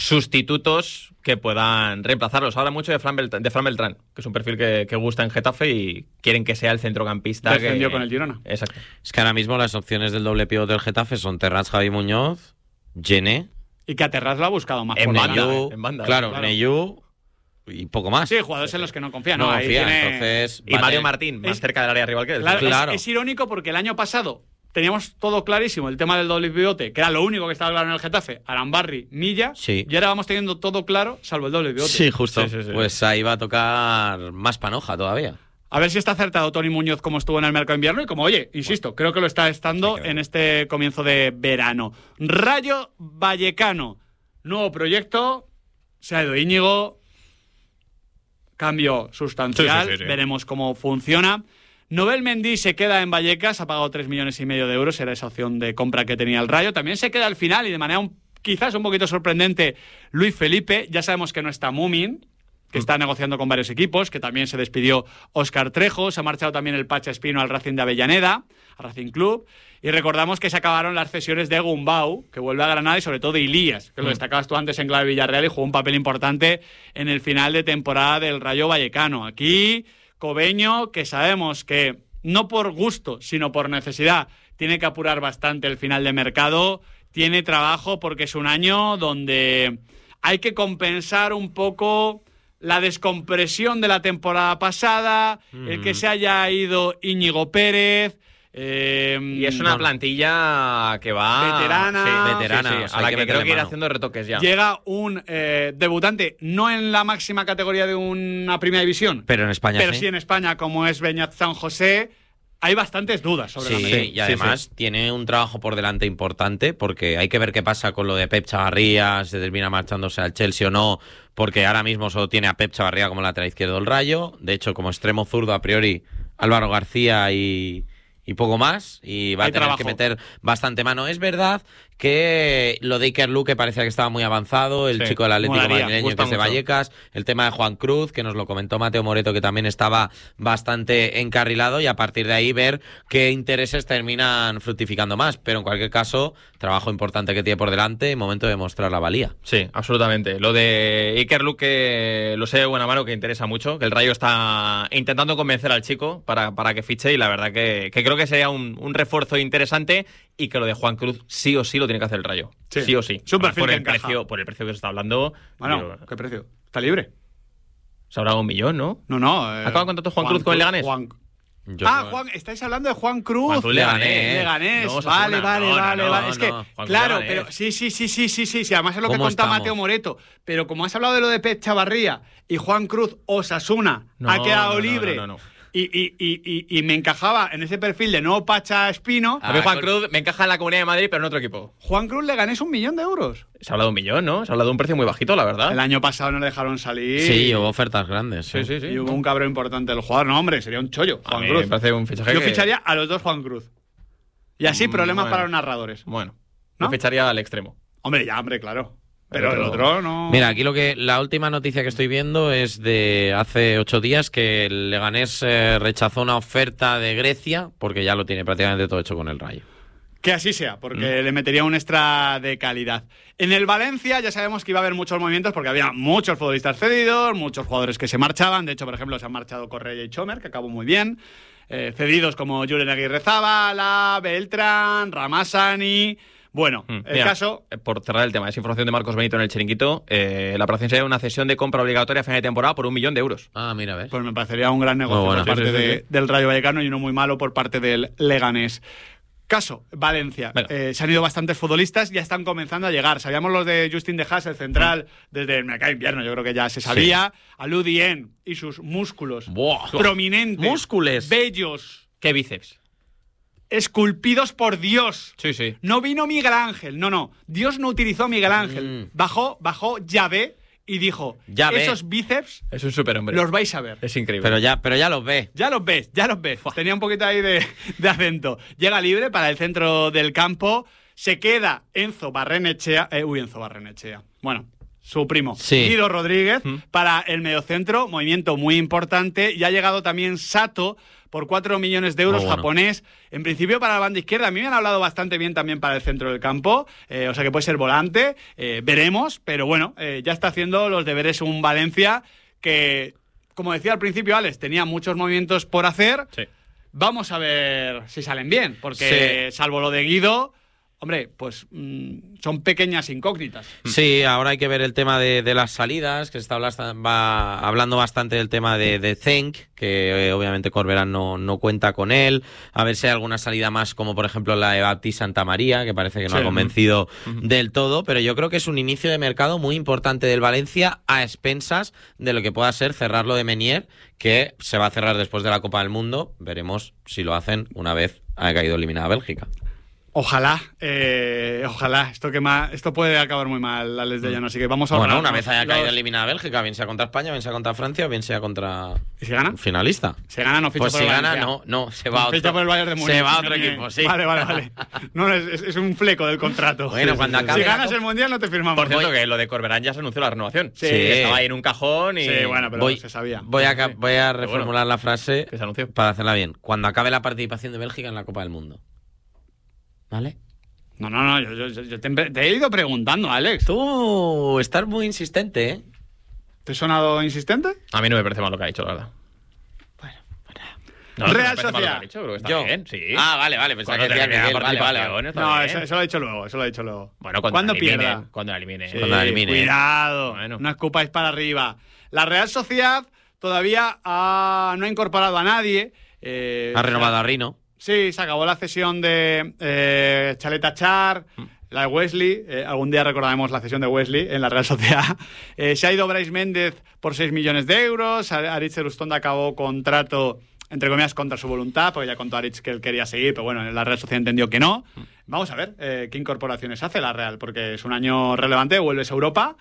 [SPEAKER 8] sustitutos que puedan reemplazarlos. Habla mucho de Fran, Beltrán, de Fran Beltrán, que es un perfil que, que gusta en Getafe y quieren que sea el centrocampista.
[SPEAKER 1] Defendió
[SPEAKER 8] que...
[SPEAKER 1] con el Girona.
[SPEAKER 8] Exacto.
[SPEAKER 2] Es que ahora mismo las opciones del doble pivote del Getafe son Terrats, Javi Muñoz, Gené...
[SPEAKER 1] y que a Terrats lo ha buscado más.
[SPEAKER 8] En
[SPEAKER 1] por
[SPEAKER 8] banda,
[SPEAKER 1] Neyú,
[SPEAKER 8] en banda.
[SPEAKER 2] Claro,
[SPEAKER 1] claro.
[SPEAKER 2] Neyú... y poco más.
[SPEAKER 1] Sí, jugadores en los que no confía. No,
[SPEAKER 2] no
[SPEAKER 1] ahí
[SPEAKER 2] confía,
[SPEAKER 1] tiene...
[SPEAKER 2] entonces...
[SPEAKER 8] Y vale. Mario Martín, más
[SPEAKER 1] es,
[SPEAKER 8] cerca del área rival que él.
[SPEAKER 1] Claro,
[SPEAKER 2] claro.
[SPEAKER 1] Es, es irónico porque el año pasado teníamos todo clarísimo, el tema del doble pivote, que era lo único que estaba claro en el Getafe, Arambarri, Milla,
[SPEAKER 2] sí.
[SPEAKER 1] y ahora vamos teniendo todo claro, salvo el doble pivote.
[SPEAKER 2] Sí, justo.
[SPEAKER 8] Sí, sí, sí.
[SPEAKER 2] Pues ahí va a tocar más panoja todavía.
[SPEAKER 1] A ver si está acertado Toni Muñoz como estuvo en el mercado de invierno y como, oye, insisto, creo que lo está estando sí, en este comienzo de verano. Rayo Vallecano, nuevo proyecto, se ha ido Íñigo, cambio sustancial,
[SPEAKER 8] sí, sí, sí, sí.
[SPEAKER 1] veremos cómo funciona. Nobel Mendy se queda en Vallecas, ha pagado tres millones y medio de euros, era esa opción de compra que tenía el Rayo. También se queda al final y de manera un, quizás un poquito sorprendente Luis Felipe. Ya sabemos que no está Mumin, que está negociando con varios equipos, que también se despidió Óscar Trejo, se ha marchado también el Pacha Espino al Racing de Avellaneda, al Racing Club, y recordamos que se acabaron las cesiones de Gumbau, que vuelve a Granada, y sobre todo de Ilías, que lo destacabas tú antes en clave Villarreal y jugó un papel importante en el final de temporada del Rayo Vallecano. Aquí, Cobeño, que sabemos que no por gusto, sino por necesidad, tiene que apurar bastante el final de mercado, tiene trabajo porque es un año donde hay que compensar un poco la descompresión de la temporada pasada, mm. el que se haya ido Íñigo Pérez. Eh,
[SPEAKER 8] y es una plantilla que va
[SPEAKER 1] veterana,
[SPEAKER 8] sí, veterana sí, sí, o sea, a la que, que creo que ir haciendo retoques ya.
[SPEAKER 1] Llega un eh, debutante, no en la máxima categoría de una primera división,
[SPEAKER 2] pero en España
[SPEAKER 1] pero
[SPEAKER 2] sí,
[SPEAKER 1] sí en España, como es Beñat San José. Hay bastantes dudas sobre
[SPEAKER 2] sí,
[SPEAKER 1] la mesa.
[SPEAKER 2] Sí, y además sí, sí. tiene un trabajo por delante importante, porque hay que ver qué pasa con lo de Pep Chavarría, si termina marchándose al Chelsea o no, porque ahora mismo solo tiene a Pep Chavarría como lateral izquierdo del Rayo. De hecho, como extremo zurdo, a priori, Álvaro García y, y poco más, y va hay a tener trabajo. que meter bastante mano. Es verdad que lo de Iker Luque parecía que estaba muy avanzado, el sí, chico del Atlético madrileño que es de Vallecas, el tema de Juan Cruz, que nos lo comentó Mateo Moreto, que también estaba bastante encarrilado, y a partir de ahí ver qué intereses terminan fructificando más. Pero en cualquier caso, trabajo importante que tiene por delante, momento de mostrar la valía.
[SPEAKER 8] Sí, absolutamente. Lo de Iker Luque lo sé de buena mano, que interesa mucho, que el Rayo está intentando convencer al chico para, para que fiche, y la verdad que, que creo que sería un, un refuerzo interesante, y que lo de Juan Cruz sí o sí lo tiene que hacer el Rayo. Sí, sí o sí.
[SPEAKER 1] Super
[SPEAKER 8] por, el precio, por el precio que se está hablando.
[SPEAKER 1] Bueno, digo, ¿qué precio? ¿Está libre?
[SPEAKER 8] Se habrá un millón, ¿no?
[SPEAKER 1] No, no. Eh,
[SPEAKER 8] ¿Acaba contrato Juan, Juan Cruz con el Leganés?
[SPEAKER 1] Juan...
[SPEAKER 8] Yo
[SPEAKER 1] ah,
[SPEAKER 8] no...
[SPEAKER 1] Juan, estáis hablando de Juan Cruz.
[SPEAKER 8] Juan Cruz Leganés.
[SPEAKER 1] Leganés.
[SPEAKER 8] No,
[SPEAKER 1] vale, vale,
[SPEAKER 8] no,
[SPEAKER 1] vale,
[SPEAKER 8] no,
[SPEAKER 1] vale.
[SPEAKER 8] No,
[SPEAKER 1] es que,
[SPEAKER 8] no,
[SPEAKER 1] claro, pero sí, sí, sí, sí, sí, sí, sí. Además es lo que contaba
[SPEAKER 2] estamos?
[SPEAKER 1] Mateo Moreto. Pero como has hablado de lo de Pep Chavarría y Juan Cruz, Osasuna
[SPEAKER 8] no,
[SPEAKER 1] ha quedado
[SPEAKER 8] no,
[SPEAKER 1] libre.
[SPEAKER 8] No, no, no.
[SPEAKER 1] Y, y, y, y, y me encajaba en ese perfil de nuevo Pacha Espino.
[SPEAKER 8] A mí Juan Cruz me encaja en la Comunidad de Madrid, pero en otro equipo.
[SPEAKER 1] Juan Cruz le gané un millón de euros.
[SPEAKER 8] Se ha hablado de un millón, ¿no? Se ha hablado de un precio muy bajito, la verdad.
[SPEAKER 1] El año pasado no le dejaron salir.
[SPEAKER 2] Sí, hubo ofertas grandes.
[SPEAKER 8] Sí, sí, sí.
[SPEAKER 1] Y hubo un cabrón importante del jugador. No, hombre, sería un chollo. Juan
[SPEAKER 8] a mí
[SPEAKER 1] Cruz.
[SPEAKER 8] Me parece un fichaje
[SPEAKER 1] Yo
[SPEAKER 8] que...
[SPEAKER 1] ficharía a los dos Juan Cruz. Y así
[SPEAKER 8] mm,
[SPEAKER 1] problemas
[SPEAKER 8] bueno.
[SPEAKER 1] para los narradores.
[SPEAKER 8] Bueno,
[SPEAKER 1] ¿no?
[SPEAKER 8] Yo ficharía al extremo.
[SPEAKER 1] Hombre, ya, hombre, claro. Pero
[SPEAKER 8] el
[SPEAKER 1] el
[SPEAKER 8] otro...
[SPEAKER 1] otro no...
[SPEAKER 2] Mira, aquí lo que la última noticia que estoy viendo es de hace ocho días, que el Leganés eh, rechazó una oferta de Grecia porque ya lo tiene prácticamente todo hecho con el Rayo.
[SPEAKER 1] Que así sea, porque mm. le metería un extra de calidad. En el Valencia ya sabemos que iba a haber muchos movimientos porque había muchos futbolistas cedidos, muchos jugadores que se marchaban. De hecho, por ejemplo, se han marchado Correa y Chomer, que acabó muy bien. Eh, cedidos como Julen Aguirre Zabala, Beltrán, Ramasani... Bueno, mm, el
[SPEAKER 8] mira,
[SPEAKER 1] caso...
[SPEAKER 8] Por cerrar el tema, es información de Marcos Benito en el Chiringuito. Eh, la operación sería una cesión de compra obligatoria a final de temporada por un millón de euros.
[SPEAKER 2] Ah, mira, ves.
[SPEAKER 1] Pues me parecería un gran negocio
[SPEAKER 2] bueno,
[SPEAKER 1] por parte
[SPEAKER 8] sí, sí,
[SPEAKER 1] de,
[SPEAKER 8] sí.
[SPEAKER 1] del Rayo Vallecano y uno muy malo por parte del Leganés. Caso, Valencia. Eh, se han ido bastantes futbolistas, ya están comenzando a llegar. Sabíamos los de Justin de Haas, el central, mm. desde el mercado de invierno, yo creo que ya se sabía. Sí. A Ludien y sus músculos
[SPEAKER 2] Buah.
[SPEAKER 1] prominentes,
[SPEAKER 2] músculos,
[SPEAKER 1] bellos.
[SPEAKER 8] ¡Qué bíceps!
[SPEAKER 1] Esculpidos por Dios.
[SPEAKER 8] Sí, sí.
[SPEAKER 1] No vino Miguel Ángel, no, no. Dios no utilizó Miguel Ángel. Mm. Bajó, bajó Yahvé y dijo,
[SPEAKER 2] Yahvé.
[SPEAKER 1] esos bíceps
[SPEAKER 8] es un superhombre.
[SPEAKER 1] Los vais a ver.
[SPEAKER 8] Es increíble.
[SPEAKER 2] Pero ya, pero ya los ves.
[SPEAKER 1] Ya los ves, ya los ves. Tenía un poquito ahí de, de acento. Llega libre para el centro del campo. Se queda Enzo Barrenechea. Eh, uy, Enzo Barrenechea. Bueno, su primo.
[SPEAKER 2] Sí.
[SPEAKER 1] Guido Rodríguez
[SPEAKER 8] ¿Mm?
[SPEAKER 1] para el mediocentro. Movimiento muy importante. Y ha llegado también Sato por cuatro millones de euros, oh, bueno. japonés. En principio para la banda izquierda. A mí me han hablado bastante bien también para el centro del campo. Eh, o sea que puede ser volante. Eh, veremos. Pero bueno, eh, ya está haciendo los deberes un Valencia que, como decía al principio Alex, tenía muchos movimientos por hacer.
[SPEAKER 8] Sí.
[SPEAKER 1] Vamos a ver si salen bien. Porque sí. salvo lo de Guido... Hombre, pues mmm, son pequeñas incógnitas.
[SPEAKER 2] Sí, ahora hay que ver el tema de, de las salidas, que se está va hablando bastante del tema de, de Zenk, que eh, obviamente Corberán no, no cuenta con él. A ver si hay alguna salida más, como por ejemplo la de Baptiste Santamaría, que parece que no sí. ha convencido uh-huh. del todo, pero yo creo que es un inicio de mercado muy importante del Valencia a expensas de lo que pueda ser cerrarlo de Menier, que se va a cerrar después de la Copa del Mundo. Veremos si lo hacen una vez haya caído eliminada Bélgica.
[SPEAKER 1] Ojalá, eh, ojalá. Esto que más, esto puede acabar muy mal, Alex de Llano, así que vamos a
[SPEAKER 2] Bueno,
[SPEAKER 1] hablar,
[SPEAKER 2] una vez haya
[SPEAKER 1] los...
[SPEAKER 2] caído eliminada Bélgica, bien sea contra España, bien sea contra Francia, bien sea contra...
[SPEAKER 1] ¿Y si gana?
[SPEAKER 2] Finalista.
[SPEAKER 1] Si gana, no ficha
[SPEAKER 2] pues
[SPEAKER 1] por
[SPEAKER 2] si
[SPEAKER 1] el
[SPEAKER 2] gana,
[SPEAKER 1] Valencia.
[SPEAKER 2] no, no, se va a otro.
[SPEAKER 1] Ficha por el Bayern de Múnich.
[SPEAKER 2] Se va a otro
[SPEAKER 1] No,
[SPEAKER 2] equipo, sí.
[SPEAKER 1] Vale, vale, vale. No, es, es un fleco del contrato.
[SPEAKER 2] Bueno,
[SPEAKER 1] sí,
[SPEAKER 2] cuando
[SPEAKER 1] sí,
[SPEAKER 2] acabe
[SPEAKER 1] Si
[SPEAKER 2] la
[SPEAKER 1] ganas
[SPEAKER 2] co-
[SPEAKER 1] el Mundial no te firmamos.
[SPEAKER 8] Por cierto, que lo de Corberán ya se anunció la renovación.
[SPEAKER 1] Sí.
[SPEAKER 8] Estaba ahí en un cajón y...
[SPEAKER 1] Sí, bueno, pero
[SPEAKER 2] voy,
[SPEAKER 1] se sabía.
[SPEAKER 2] Voy a, ca- voy a reformular
[SPEAKER 8] bueno,
[SPEAKER 2] la frase
[SPEAKER 8] que se anunció.
[SPEAKER 2] para hacerla bien. Cuando acabe la participación de Bélgica en la Copa del Mundo. ¿Vale?
[SPEAKER 1] No, no, no, yo, yo, yo te, te he ido preguntando, Alex.
[SPEAKER 2] Tú estás muy insistente, ¿eh?
[SPEAKER 1] ¿Te he sonado insistente?
[SPEAKER 8] A mí no me parece mal lo que ha dicho, la verdad. No,
[SPEAKER 1] Real
[SPEAKER 8] no me parece mal lo que
[SPEAKER 1] Sociedad.
[SPEAKER 8] ha dicho, creo que está
[SPEAKER 2] Yo.
[SPEAKER 8] bien, sí.
[SPEAKER 2] Ah, vale, vale, pensaba
[SPEAKER 8] Cuando
[SPEAKER 2] que decía
[SPEAKER 8] termine
[SPEAKER 2] Miguel.
[SPEAKER 8] la
[SPEAKER 2] Vale, vale,
[SPEAKER 8] participación,
[SPEAKER 2] vale.
[SPEAKER 8] está
[SPEAKER 1] No,
[SPEAKER 8] bien.
[SPEAKER 1] eso, eso lo he dicho luego, eso lo he dicho luego.
[SPEAKER 8] Bueno, cuando
[SPEAKER 1] ¿Cuándo
[SPEAKER 8] la elimine,
[SPEAKER 1] pierda?
[SPEAKER 8] Cuando la elimine.
[SPEAKER 1] Sí,
[SPEAKER 2] Cuando la elimine.
[SPEAKER 1] Cuidado,
[SPEAKER 8] Bueno.
[SPEAKER 1] no escupáis para arriba. La Real Sociedad todavía ha- no ha incorporado a nadie. eh,
[SPEAKER 2] Ha renovado a Rino.
[SPEAKER 1] Sí, se acabó la cesión de eh, Chaleta Char, la de Wesley. Eh, algún día recordaremos la cesión de Wesley en la Real Sociedad. Eh, se ha ido Brais Méndez por seis millones de euros. Aritz Erustonda acabó contrato, entre comillas, contra su voluntad, porque ya contó Aritz que él quería seguir, pero bueno, la Real Sociedad entendió que no. Vamos a ver eh, qué incorporaciones hace la Real, porque es un año relevante, vuelves a Europa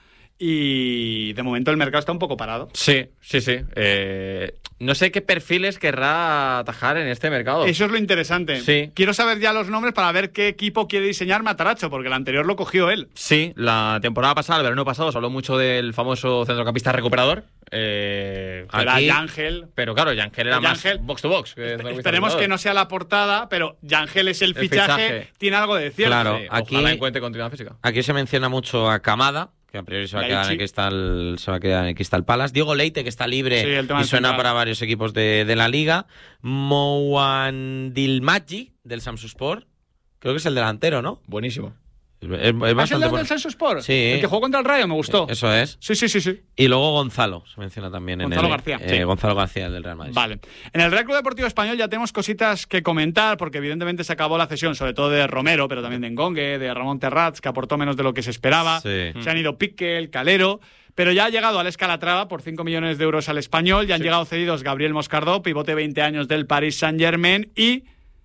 [SPEAKER 1] y de momento el mercado está un poco parado.
[SPEAKER 8] Sí, sí, sí. Eh, no sé qué perfiles querrá atajar en este mercado.
[SPEAKER 1] Eso es lo interesante.
[SPEAKER 8] Sí.
[SPEAKER 1] Quiero saber ya los nombres para ver qué equipo quiere diseñar Mataracho, porque el anterior lo cogió él.
[SPEAKER 8] Sí, la temporada pasada, el verano pasado, se habló mucho del famoso centrocampista recuperador. Eh,
[SPEAKER 1] Era
[SPEAKER 8] aquí-
[SPEAKER 1] Yángel.
[SPEAKER 8] Pero claro, Yángel era
[SPEAKER 1] Yángel-
[SPEAKER 8] más box to box. que centrocampista
[SPEAKER 1] Esperemos que
[SPEAKER 8] recuperador.
[SPEAKER 1] no sea la portada, pero Yángel es el,
[SPEAKER 8] El
[SPEAKER 1] fichaje,
[SPEAKER 8] fichaje.
[SPEAKER 1] tiene algo de cierto.
[SPEAKER 2] Claro,
[SPEAKER 8] Sí,
[SPEAKER 2] aquí-
[SPEAKER 8] ojalá encuentre continuidad física.
[SPEAKER 2] Aquí se menciona mucho a Kamada, que a priori se va a quedar en el
[SPEAKER 1] Laichi.
[SPEAKER 2] Crystal, se va a quedar en el Crystal Palace. Diego Leite, que está libre
[SPEAKER 1] Sí, el tema
[SPEAKER 2] y
[SPEAKER 1] del
[SPEAKER 2] suena
[SPEAKER 1] central.
[SPEAKER 2] para varios equipos de, de la liga. Mouandilmadji, del Samsunspor. Creo que es el delantero, ¿no?
[SPEAKER 8] Buenísimo.
[SPEAKER 2] Es, es
[SPEAKER 1] ¿Ah, es el
[SPEAKER 2] bastante
[SPEAKER 1] del
[SPEAKER 2] bueno.
[SPEAKER 1] Samsunspor?
[SPEAKER 2] Sí.
[SPEAKER 1] El que jugó contra el Rayo, me gustó.
[SPEAKER 2] Eso es.
[SPEAKER 1] Sí, sí, sí, sí.
[SPEAKER 2] Y luego Gonzalo, se menciona también
[SPEAKER 1] Gonzalo
[SPEAKER 2] en el,
[SPEAKER 1] García,
[SPEAKER 2] eh,
[SPEAKER 1] sí.
[SPEAKER 2] Gonzalo García, el del Real Madrid.
[SPEAKER 1] Vale. En el Real Club Deportivo Español ya tenemos cositas que comentar, porque evidentemente se acabó la cesión, sobre todo de Romero, pero también de Ngongue, de Ramón Terrats, que aportó menos de lo que se esperaba.
[SPEAKER 2] Sí.
[SPEAKER 1] Se han ido Pique, el Calero, pero ya ha llegado Alex Calatrava por cinco millones de euros al Español, ya han llegado cedidos Gabriel Moscardó, pivote veinte años del Paris Saint-Germain, y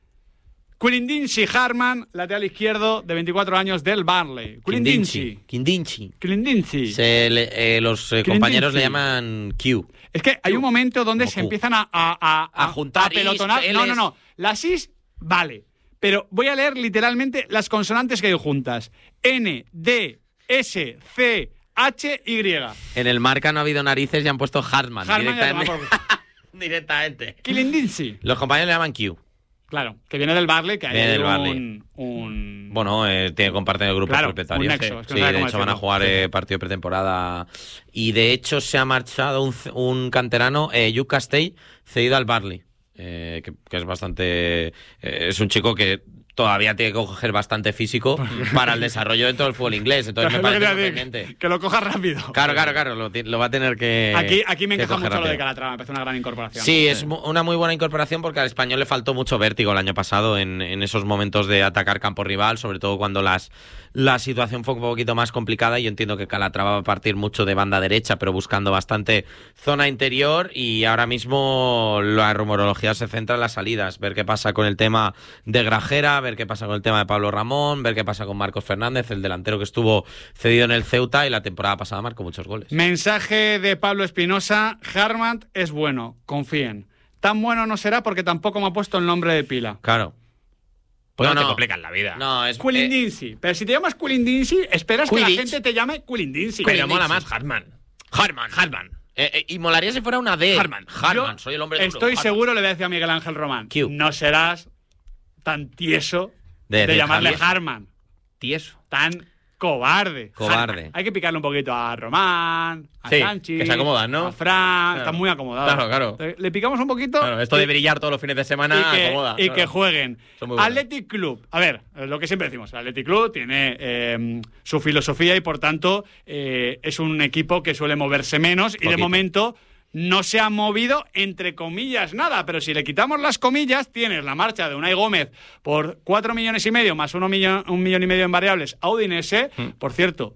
[SPEAKER 1] Quilindinci Harman, lateral izquierdo de veinticuatro años del Burnley. Quilindinci.
[SPEAKER 2] Quindinci.
[SPEAKER 1] Quilindinci.
[SPEAKER 2] Se le- eh, los eh,
[SPEAKER 1] Quilindinci.
[SPEAKER 2] compañeros le llaman Q.
[SPEAKER 1] Es que hay un momento donde
[SPEAKER 2] Como
[SPEAKER 1] se
[SPEAKER 2] Q.
[SPEAKER 1] empiezan a, a, a,
[SPEAKER 2] A juntar
[SPEAKER 1] pelotonar.
[SPEAKER 2] is,
[SPEAKER 1] No, no,
[SPEAKER 2] Ls.
[SPEAKER 1] no. Las is, vale. Pero voy a leer literalmente las consonantes que hay juntas. N, D, S, C, H, Y.
[SPEAKER 2] En el marca no ha habido narices y han puesto Hartman.
[SPEAKER 1] Hartman ya
[SPEAKER 2] directamente.
[SPEAKER 1] toma por-
[SPEAKER 2] directamente.
[SPEAKER 1] Quilindinci.
[SPEAKER 2] Los compañeros le llaman Q.
[SPEAKER 1] Claro, que viene del Barley, que hay
[SPEAKER 2] Viene del
[SPEAKER 1] un,
[SPEAKER 2] Barley.
[SPEAKER 1] un...
[SPEAKER 2] Bueno, eh, tiene comparten el grupo
[SPEAKER 1] Claro,
[SPEAKER 2] propietario.
[SPEAKER 1] un nexo, es que no
[SPEAKER 2] Sí,
[SPEAKER 1] sabe
[SPEAKER 2] de
[SPEAKER 1] cómo
[SPEAKER 2] hecho van a
[SPEAKER 1] decirlo.
[SPEAKER 2] jugar eh, partido de pretemporada. Y de hecho se ha marchado un, c- un canterano, eh, Hugh Castell, cedido al Barley. Eh, que, que es bastante... eh, es un chico que todavía tiene que coger bastante físico para el desarrollo dentro del fútbol inglés. Entonces me
[SPEAKER 1] Es lo que
[SPEAKER 2] parece
[SPEAKER 1] te iba a decir,
[SPEAKER 2] sorprendente.
[SPEAKER 1] que lo coja rápido.
[SPEAKER 2] Claro, claro, claro. Lo, ti- lo va a tener que
[SPEAKER 1] Aquí, aquí me
[SPEAKER 2] que
[SPEAKER 1] encaja
[SPEAKER 2] coger
[SPEAKER 1] mucho lo de
[SPEAKER 2] rápido.
[SPEAKER 1] Calatrava, me parece una gran incorporación.
[SPEAKER 2] Sí, es mu- una muy buena incorporación porque al Español le faltó mucho vértigo el año pasado en, en esos momentos de atacar campo rival, sobre todo cuando las, la situación fue un poquito más complicada. Y yo entiendo que Calatrava va a partir mucho de banda derecha, pero buscando bastante zona interior. Y ahora mismo la rumorología se centra en las salidas, ver qué pasa con el tema de Grajera, ver qué pasa con el tema de Pablo Ramón, ver qué pasa con Marcos Fernández, el delantero que estuvo cedido en el Ceuta y la temporada pasada marcó muchos goles.
[SPEAKER 1] Mensaje de Pablo Espinosa. Harman es bueno, confíen. Tan bueno no será porque tampoco me ha puesto el nombre de pila.
[SPEAKER 2] Claro.
[SPEAKER 8] Pues no,
[SPEAKER 2] No,
[SPEAKER 8] te
[SPEAKER 2] no.
[SPEAKER 8] complican la vida.
[SPEAKER 2] No, es...
[SPEAKER 1] Quilindinci. Pero si te llamas Quilindinci, esperas que la
[SPEAKER 2] Quidditch.
[SPEAKER 1] gente te llame Quilindinci.
[SPEAKER 8] Pero mola más Hartman.
[SPEAKER 2] Hartman, Hartman. Eh, eh, y molaría si fuera una D.
[SPEAKER 8] Hartman.
[SPEAKER 2] Hartman,
[SPEAKER 1] Yo
[SPEAKER 2] soy el hombre duro.
[SPEAKER 1] Estoy
[SPEAKER 2] Hartman.
[SPEAKER 1] seguro, le voy a decir a Miguel Ángel Román,
[SPEAKER 2] Q.
[SPEAKER 1] no serás tan tieso
[SPEAKER 2] De
[SPEAKER 1] de,
[SPEAKER 2] decir
[SPEAKER 1] llamarle
[SPEAKER 2] Javier.
[SPEAKER 1] Harman.
[SPEAKER 8] Tieso.
[SPEAKER 1] Tan cobarde.
[SPEAKER 2] Cobarde.
[SPEAKER 1] Harman. Hay que picarle un poquito a Román, a
[SPEAKER 8] Sí,
[SPEAKER 1] Sanchi,
[SPEAKER 8] que se acomodan, ¿no?
[SPEAKER 1] a Fran.
[SPEAKER 8] Claro.
[SPEAKER 1] Están muy acomodados.
[SPEAKER 8] Claro, claro.
[SPEAKER 1] Le- Le picamos un poquito.
[SPEAKER 8] Claro, esto de
[SPEAKER 1] y-
[SPEAKER 8] brillar todos los fines de semana
[SPEAKER 1] y que,
[SPEAKER 8] acomoda.
[SPEAKER 1] y
[SPEAKER 8] claro.
[SPEAKER 1] que jueguen.
[SPEAKER 8] Son muy buenos.
[SPEAKER 1] Athletic Club. A ver, eh, lo que siempre decimos, el Athletic Club tiene eh, su filosofía y por tanto eh, es un equipo que suele moverse menos y de
[SPEAKER 2] Poquito.
[SPEAKER 1] momento no se ha movido, entre comillas, nada. Pero si le quitamos las comillas, tienes la marcha de Unai Gómez por cuatro millones y medio más uno millón, un millón y medio en variables a Udinese.
[SPEAKER 8] Mm.
[SPEAKER 1] Por cierto,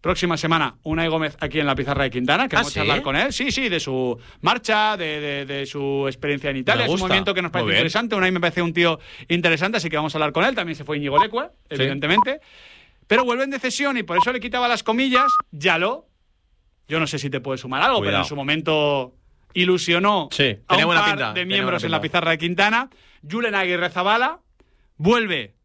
[SPEAKER 1] próxima semana Unai Gómez aquí en la pizarra de Quintana, que
[SPEAKER 2] ¿Ah,
[SPEAKER 1] vamos
[SPEAKER 2] sí?
[SPEAKER 1] a hablar con él. Sí, sí, de su marcha, de, de, de su experiencia en Italia. Es un movimiento que nos parece interesante. Unai me parece un tío interesante, así que vamos a hablar con él. También se fue Íñigo Leque, evidentemente. Sí. Pero vuelven de cesión y por eso le quitaba las comillas. Yaló, yo no sé si te puede sumar algo, Cuidado. pero en su momento ilusionó
[SPEAKER 8] sí,
[SPEAKER 1] a un
[SPEAKER 8] buena
[SPEAKER 1] par
[SPEAKER 8] pinta,
[SPEAKER 1] de miembros en la pizarra de Quintana. Julen Aguirre-Zabala, vuelve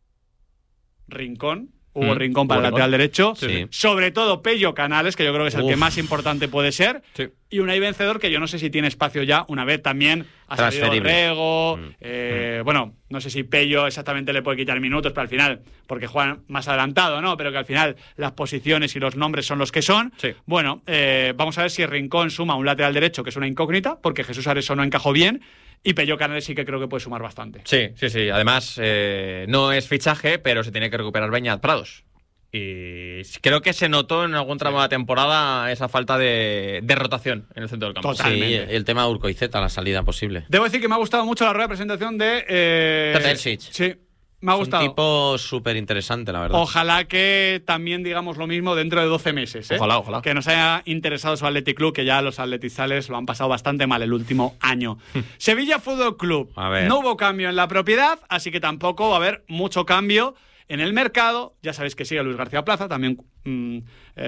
[SPEAKER 1] Rincón. Hugo mm, Rincón para el lateral derecho.
[SPEAKER 2] Sí.
[SPEAKER 1] Sobre todo Pello Canales, que yo creo que es el Uf. que más importante puede ser.
[SPEAKER 8] Sí.
[SPEAKER 1] Y Unai Vencedor, que yo no sé si tiene espacio ya. Una vez también ha salido Rego. Mm. Eh, mm. Bueno, no sé si Pello exactamente le puede quitar minutos, pero al final, porque juegan más adelantado, ¿no? Pero que al final las posiciones y los nombres son los que son.
[SPEAKER 8] Sí.
[SPEAKER 1] Bueno, eh, vamos a ver si Rincón suma un lateral derecho, que es una incógnita, porque Jesús Areso no encajó bien. Y Pello Canales sí que creo que puede sumar bastante.
[SPEAKER 8] Sí, sí, sí. Además, eh, no es fichaje, pero se tiene que recuperar Beñat Prados. Y creo que se notó en algún tramo de la temporada esa falta de, de rotación en el centro del campo.
[SPEAKER 2] Totalmente. Sí, el tema de Urcoizeta, la salida posible.
[SPEAKER 1] Debo decir que me ha gustado mucho la rueda de presentación de... Eh,
[SPEAKER 2] Terzic.
[SPEAKER 1] Sí. Me ha gustado.
[SPEAKER 2] Es un tipo súper interesante, la verdad.
[SPEAKER 1] Ojalá que también digamos lo mismo dentro de doce meses. ¿eh?
[SPEAKER 8] Ojalá, ojalá.
[SPEAKER 1] Que nos haya interesado su Athletic Club, que ya los atletizales lo han pasado bastante mal el último año. Sevilla Fútbol Club.
[SPEAKER 2] A ver.
[SPEAKER 1] No hubo cambio en la propiedad, así que tampoco va a haber mucho cambio en el mercado. Ya sabéis que sigue Luis García Plaza, también mmm,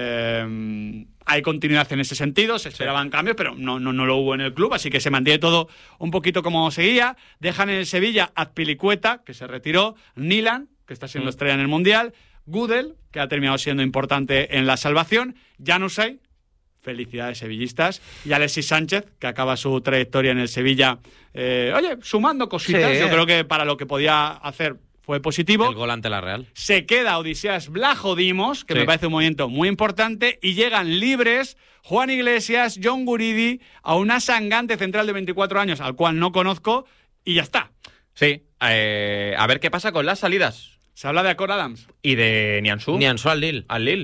[SPEAKER 1] eh, hay continuidad en ese sentido, se esperaban sí. cambios, pero no, no, no lo hubo en el club, así que se mantiene todo un poquito como seguía. Dejan en el Sevilla Azpilicueta, que se retiró, Nilan, que está siendo mm. estrella en el Mundial, Gudel, que ha terminado siendo importante en la salvación, Januzaj, felicidades sevillistas, y Alexis Sánchez, que acaba su trayectoria en el Sevilla, eh, oye, sumando cositas, sí. yo creo que para lo que podía hacer fue positivo.
[SPEAKER 2] El gol ante la Real.
[SPEAKER 1] Se queda Odiseas Vlachodimos, que
[SPEAKER 2] sí.
[SPEAKER 1] me parece un movimiento muy importante, y llegan libres Juan Iglesias, John Guridi, a una sangante central de veinticuatro años, al cual no conozco, y ya está.
[SPEAKER 8] Sí, eh, a ver qué pasa con las salidas.
[SPEAKER 1] Se habla de Acor Adams.
[SPEAKER 8] ¿Y de Nianzú?
[SPEAKER 2] Nianzú al Lille.
[SPEAKER 8] ¿Al Lille?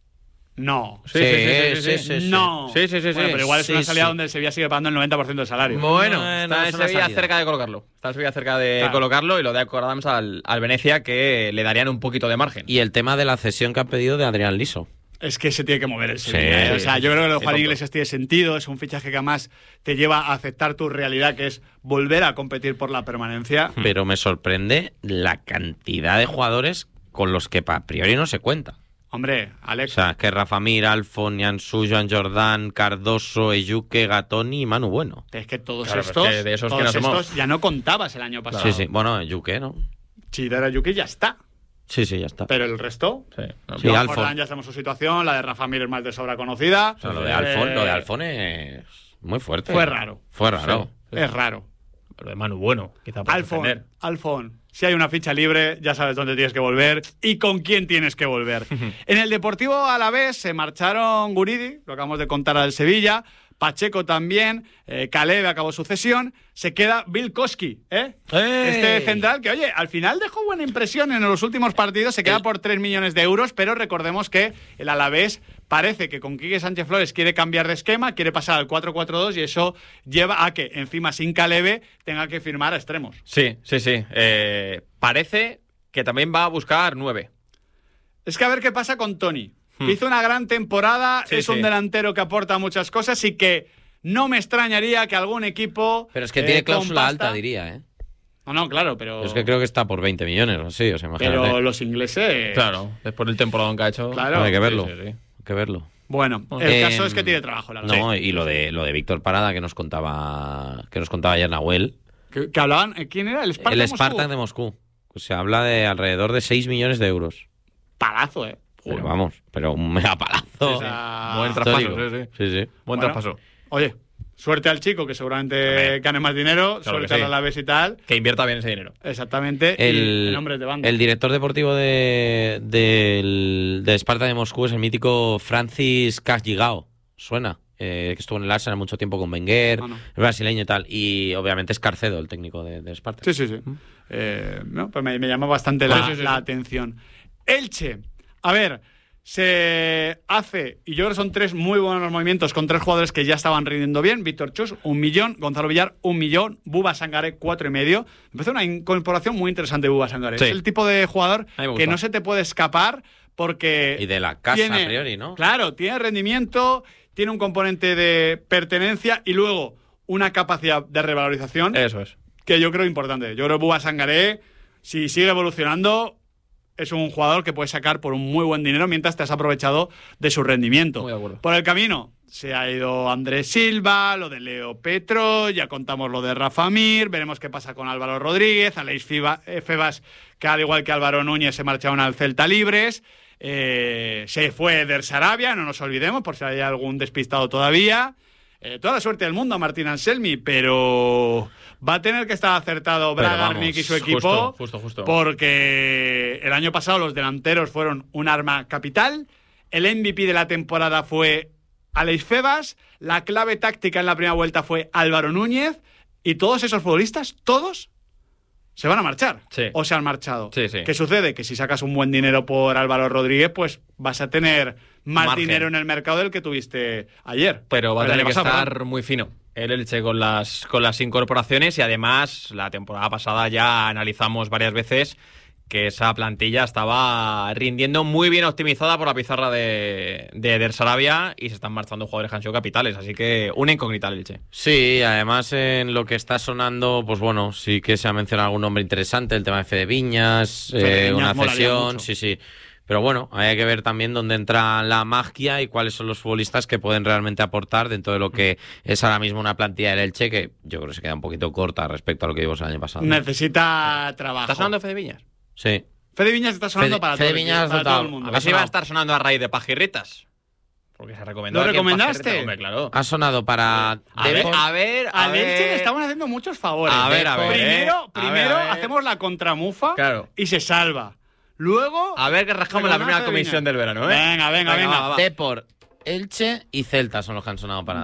[SPEAKER 1] No.
[SPEAKER 8] Sí, sí, sí, sí, sí, sí, sí.
[SPEAKER 1] No.
[SPEAKER 8] Sí, sí, sí,
[SPEAKER 1] bueno,
[SPEAKER 8] sí.
[SPEAKER 1] pero igual es
[SPEAKER 8] sí,
[SPEAKER 1] una salida
[SPEAKER 8] sí.
[SPEAKER 1] donde el Sevilla sigue pagando el noventa por ciento del salario.
[SPEAKER 8] Bueno,
[SPEAKER 2] no,
[SPEAKER 8] está
[SPEAKER 2] no
[SPEAKER 8] el Sevilla cerca de colocarlo. Está el Sevilla cerca de claro. colocarlo y lo de Acor Adams al, al Venecia, que le darían un poquito de margen.
[SPEAKER 2] Y el tema de la cesión que han pedido de Adrián Liso.
[SPEAKER 1] Es que se tiene que mover el Sevilla.
[SPEAKER 2] Sí,
[SPEAKER 1] ¿eh? O sea, yo creo que lo de Juan
[SPEAKER 8] tonto.
[SPEAKER 1] Iglesias tiene sentido. Es un fichaje que además te lleva a aceptar tu realidad, que es volver a competir por la permanencia.
[SPEAKER 2] Pero me sorprende la cantidad de jugadores con los que a priori no se cuenta.
[SPEAKER 1] Hombre, Alex.
[SPEAKER 2] O sea, que Rafa Mir, Alfon, Nianzú, Joan Jordán, Cardoso, Eyuque, Gatoni y Manu Bueno.
[SPEAKER 1] Es que todos
[SPEAKER 8] claro,
[SPEAKER 1] estos,
[SPEAKER 8] es que de esos
[SPEAKER 1] todos
[SPEAKER 8] que nos
[SPEAKER 1] estos
[SPEAKER 8] hemos...
[SPEAKER 1] ya no contabas el año pasado.
[SPEAKER 2] Sí, sí. Bueno, Eyuque, ¿no?
[SPEAKER 1] Chidera Eyuque ya está.
[SPEAKER 2] Sí, sí, ya está.
[SPEAKER 1] Pero el resto...
[SPEAKER 8] Sí, no,
[SPEAKER 2] sí
[SPEAKER 1] Joan
[SPEAKER 2] Alfon.
[SPEAKER 1] Jordán ya sabemos su situación, la de Rafa Mir es más de sobra conocida.
[SPEAKER 2] O sea, lo de Alfon, lo de Alfon es muy fuerte.
[SPEAKER 1] Fue raro.
[SPEAKER 2] Fue raro.
[SPEAKER 1] Sí, es raro.
[SPEAKER 8] Lo de Manu Bueno, quizá para
[SPEAKER 1] Alfon,
[SPEAKER 8] defender.
[SPEAKER 1] Alfon, si hay una ficha libre, ya sabes dónde tienes que volver y con quién tienes que volver. En el Deportivo Alavés se marcharon Guridi, lo acabamos de contar al Sevilla, Pacheco también, eh, Caleb acabó su cesión, se queda Bill Koski, ¿eh?
[SPEAKER 2] ¡Ey!
[SPEAKER 1] Este central que, oye, al final dejó buena impresión en los últimos partidos, se queda
[SPEAKER 2] el...
[SPEAKER 1] por tres millones de euros, pero recordemos que el Alavés parece que con Quique Sánchez Flores quiere cambiar de esquema, quiere pasar al cuatro cuatro dos y eso lleva a que, encima sin Caleb, tenga que firmar a extremos.
[SPEAKER 8] Sí, sí, sí. Eh, parece que también va a buscar nueve.
[SPEAKER 1] Es que a ver qué pasa con Tony. Que hizo una gran temporada,
[SPEAKER 8] sí,
[SPEAKER 1] es
[SPEAKER 8] sí.
[SPEAKER 1] un delantero que aporta muchas cosas y que no me extrañaría que algún equipo...
[SPEAKER 2] Pero es que
[SPEAKER 1] eh,
[SPEAKER 2] tiene cláusula
[SPEAKER 1] pasta...
[SPEAKER 2] alta, diría, ¿eh?
[SPEAKER 1] No, no, claro, pero...
[SPEAKER 2] Es que creo que está por veinte millones o así, o sea, imagínate.
[SPEAKER 1] Pero los ingleses...
[SPEAKER 8] Claro, después del temporadón que ha hecho...
[SPEAKER 1] Claro.
[SPEAKER 2] Hay que verlo,
[SPEAKER 8] sí, sí, sí.
[SPEAKER 2] hay que verlo.
[SPEAKER 1] Bueno, el
[SPEAKER 2] eh,
[SPEAKER 1] caso es que tiene trabajo, la verdad.
[SPEAKER 2] No, y lo de lo de Víctor Parada que nos contaba que nos contaba ayer Nahuel.
[SPEAKER 1] Que, que hablaban... ¿Quién era? ¿El Spartak
[SPEAKER 2] El
[SPEAKER 1] de Moscú?
[SPEAKER 2] Spartak de Moscú. Se habla de alrededor de seis millones de euros.
[SPEAKER 1] Palazo, ¿eh?
[SPEAKER 2] Pero vamos, pero un mega palazo.
[SPEAKER 1] Sí, o sea,
[SPEAKER 8] buen traspaso, sí, sí.
[SPEAKER 2] sí, sí.
[SPEAKER 8] Buen
[SPEAKER 1] bueno,
[SPEAKER 8] traspaso.
[SPEAKER 1] Oye, suerte al chico, que seguramente gane más dinero,
[SPEAKER 8] Claro
[SPEAKER 1] suerte
[SPEAKER 8] que sí.
[SPEAKER 1] al Alavés y tal.
[SPEAKER 8] Que invierta bien ese dinero.
[SPEAKER 1] Exactamente,
[SPEAKER 2] El,
[SPEAKER 1] y el nombre de banda.
[SPEAKER 2] el director deportivo de, del de Spartak de Moscú es el mítico Francis Casgigao. Suena. Eh, que estuvo en el Arsenal mucho tiempo con Wenger,
[SPEAKER 1] Ah, no.
[SPEAKER 2] es brasileño y tal. Y obviamente es Carcedo, el técnico de, de Spartak.
[SPEAKER 1] Sí, sí, sí. Eh, no, pues me, me llama bastante la,
[SPEAKER 8] Sí, sí, sí.
[SPEAKER 1] la atención. Elche. A ver, se hace, y yo creo que son tres muy buenos movimientos con tres jugadores que ya estaban rindiendo bien. Víctor Chus, un millón. Gonzalo Villar, un millón. Buba Sangaré, cuatro y medio. Empezó una incorporación muy interesante de Buba Sangaré. Sí. Es el tipo de jugador que no se te puede escapar porque...
[SPEAKER 2] Y de la casa,
[SPEAKER 1] tiene,
[SPEAKER 2] a priori, ¿no?
[SPEAKER 1] Claro, tiene rendimiento, tiene un componente de pertenencia y luego una capacidad de revalorización.
[SPEAKER 8] Eso es.
[SPEAKER 1] Que yo creo importante. Yo creo que Buba Sangaré, si sigue evolucionando, es un jugador que puedes sacar por un muy buen dinero mientras te has aprovechado de su rendimiento.
[SPEAKER 8] Muy de acuerdo.
[SPEAKER 1] Por el camino se ha ido Andrés Silva, lo de Leo Petro, ya contamos lo de Rafa Mir, veremos qué pasa con Álvaro Rodríguez, Aleix Febas, que al igual que Álvaro Núñez se marcharon al Celta libres, eh, se fue Eder Sarabia, no nos olvidemos, por si hay algún despistado todavía. Eh, toda la suerte del mundo a Martín Anselmi, pero va a tener que estar acertado Bragarnik y su equipo,
[SPEAKER 8] justo, justo, justo.
[SPEAKER 1] porque el año pasado los delanteros fueron un arma capital, el M V P de la temporada fue Aleix Febas, la clave táctica en la primera vuelta fue Álvaro Núñez, y todos esos futbolistas, todos, se van a marchar,
[SPEAKER 8] sí.
[SPEAKER 1] o se han marchado.
[SPEAKER 8] Sí, sí.
[SPEAKER 1] ¿Qué sucede? Que si sacas un buen dinero por Álvaro Rodríguez, pues vas a tener más
[SPEAKER 8] margen.
[SPEAKER 1] Dinero en el mercado del que tuviste ayer.
[SPEAKER 8] Pero va a tener que
[SPEAKER 1] pasado,
[SPEAKER 8] estar
[SPEAKER 1] ¿verdad?
[SPEAKER 8] muy fino el Elche con las, con las incorporaciones, y además la temporada pasada ya analizamos varias veces que esa plantilla estaba rindiendo muy bien optimizada por la pizarra de, de Eder Sarabia, y se están marchando jugadores que han sido capitales, así que una incógnita el Elche.
[SPEAKER 2] Sí, además en lo que está sonando, pues bueno, sí que se ha mencionado algún nombre interesante, el tema de Fede Viñas,
[SPEAKER 1] Fede
[SPEAKER 2] eh,
[SPEAKER 1] Viñas
[SPEAKER 2] una cesión, sí, sí. Pero bueno, hay que ver también dónde entra la magia y cuáles son los futbolistas que pueden realmente aportar dentro de lo que es ahora mismo una plantilla del Elche, que yo creo que se queda un poquito corta respecto a lo que vimos el año pasado.
[SPEAKER 1] Necesita trabajo.
[SPEAKER 8] ¿Está sonando Fede Viñas?
[SPEAKER 2] Sí.
[SPEAKER 1] Fede Viñas está sonando
[SPEAKER 2] Fede,
[SPEAKER 1] para,
[SPEAKER 2] Fede
[SPEAKER 1] todo,
[SPEAKER 2] Viñas
[SPEAKER 1] para
[SPEAKER 2] total,
[SPEAKER 1] todo el mundo.
[SPEAKER 8] A ver si va a estar sonando a raíz de Pajirritas. Porque se recomendó.
[SPEAKER 1] ¿Lo
[SPEAKER 8] aquí en
[SPEAKER 1] recomendaste?
[SPEAKER 8] Pajirritas, hombre, claro.
[SPEAKER 2] Ha sonado para...
[SPEAKER 8] A ver, a ver, a
[SPEAKER 1] Al
[SPEAKER 8] ver.
[SPEAKER 1] Elche le estamos haciendo muchos favores.
[SPEAKER 8] A ver, a ver,
[SPEAKER 1] Primero,
[SPEAKER 8] eh. A
[SPEAKER 1] primero
[SPEAKER 8] ver, a ver.
[SPEAKER 1] hacemos la contramufa
[SPEAKER 8] Claro.
[SPEAKER 1] y se salva. Luego...
[SPEAKER 8] A ver que rascamos la primera comisión del verano, ¿eh?
[SPEAKER 1] Venga, venga, venga.
[SPEAKER 2] Depor, Elche y Celta son los que han sonado para...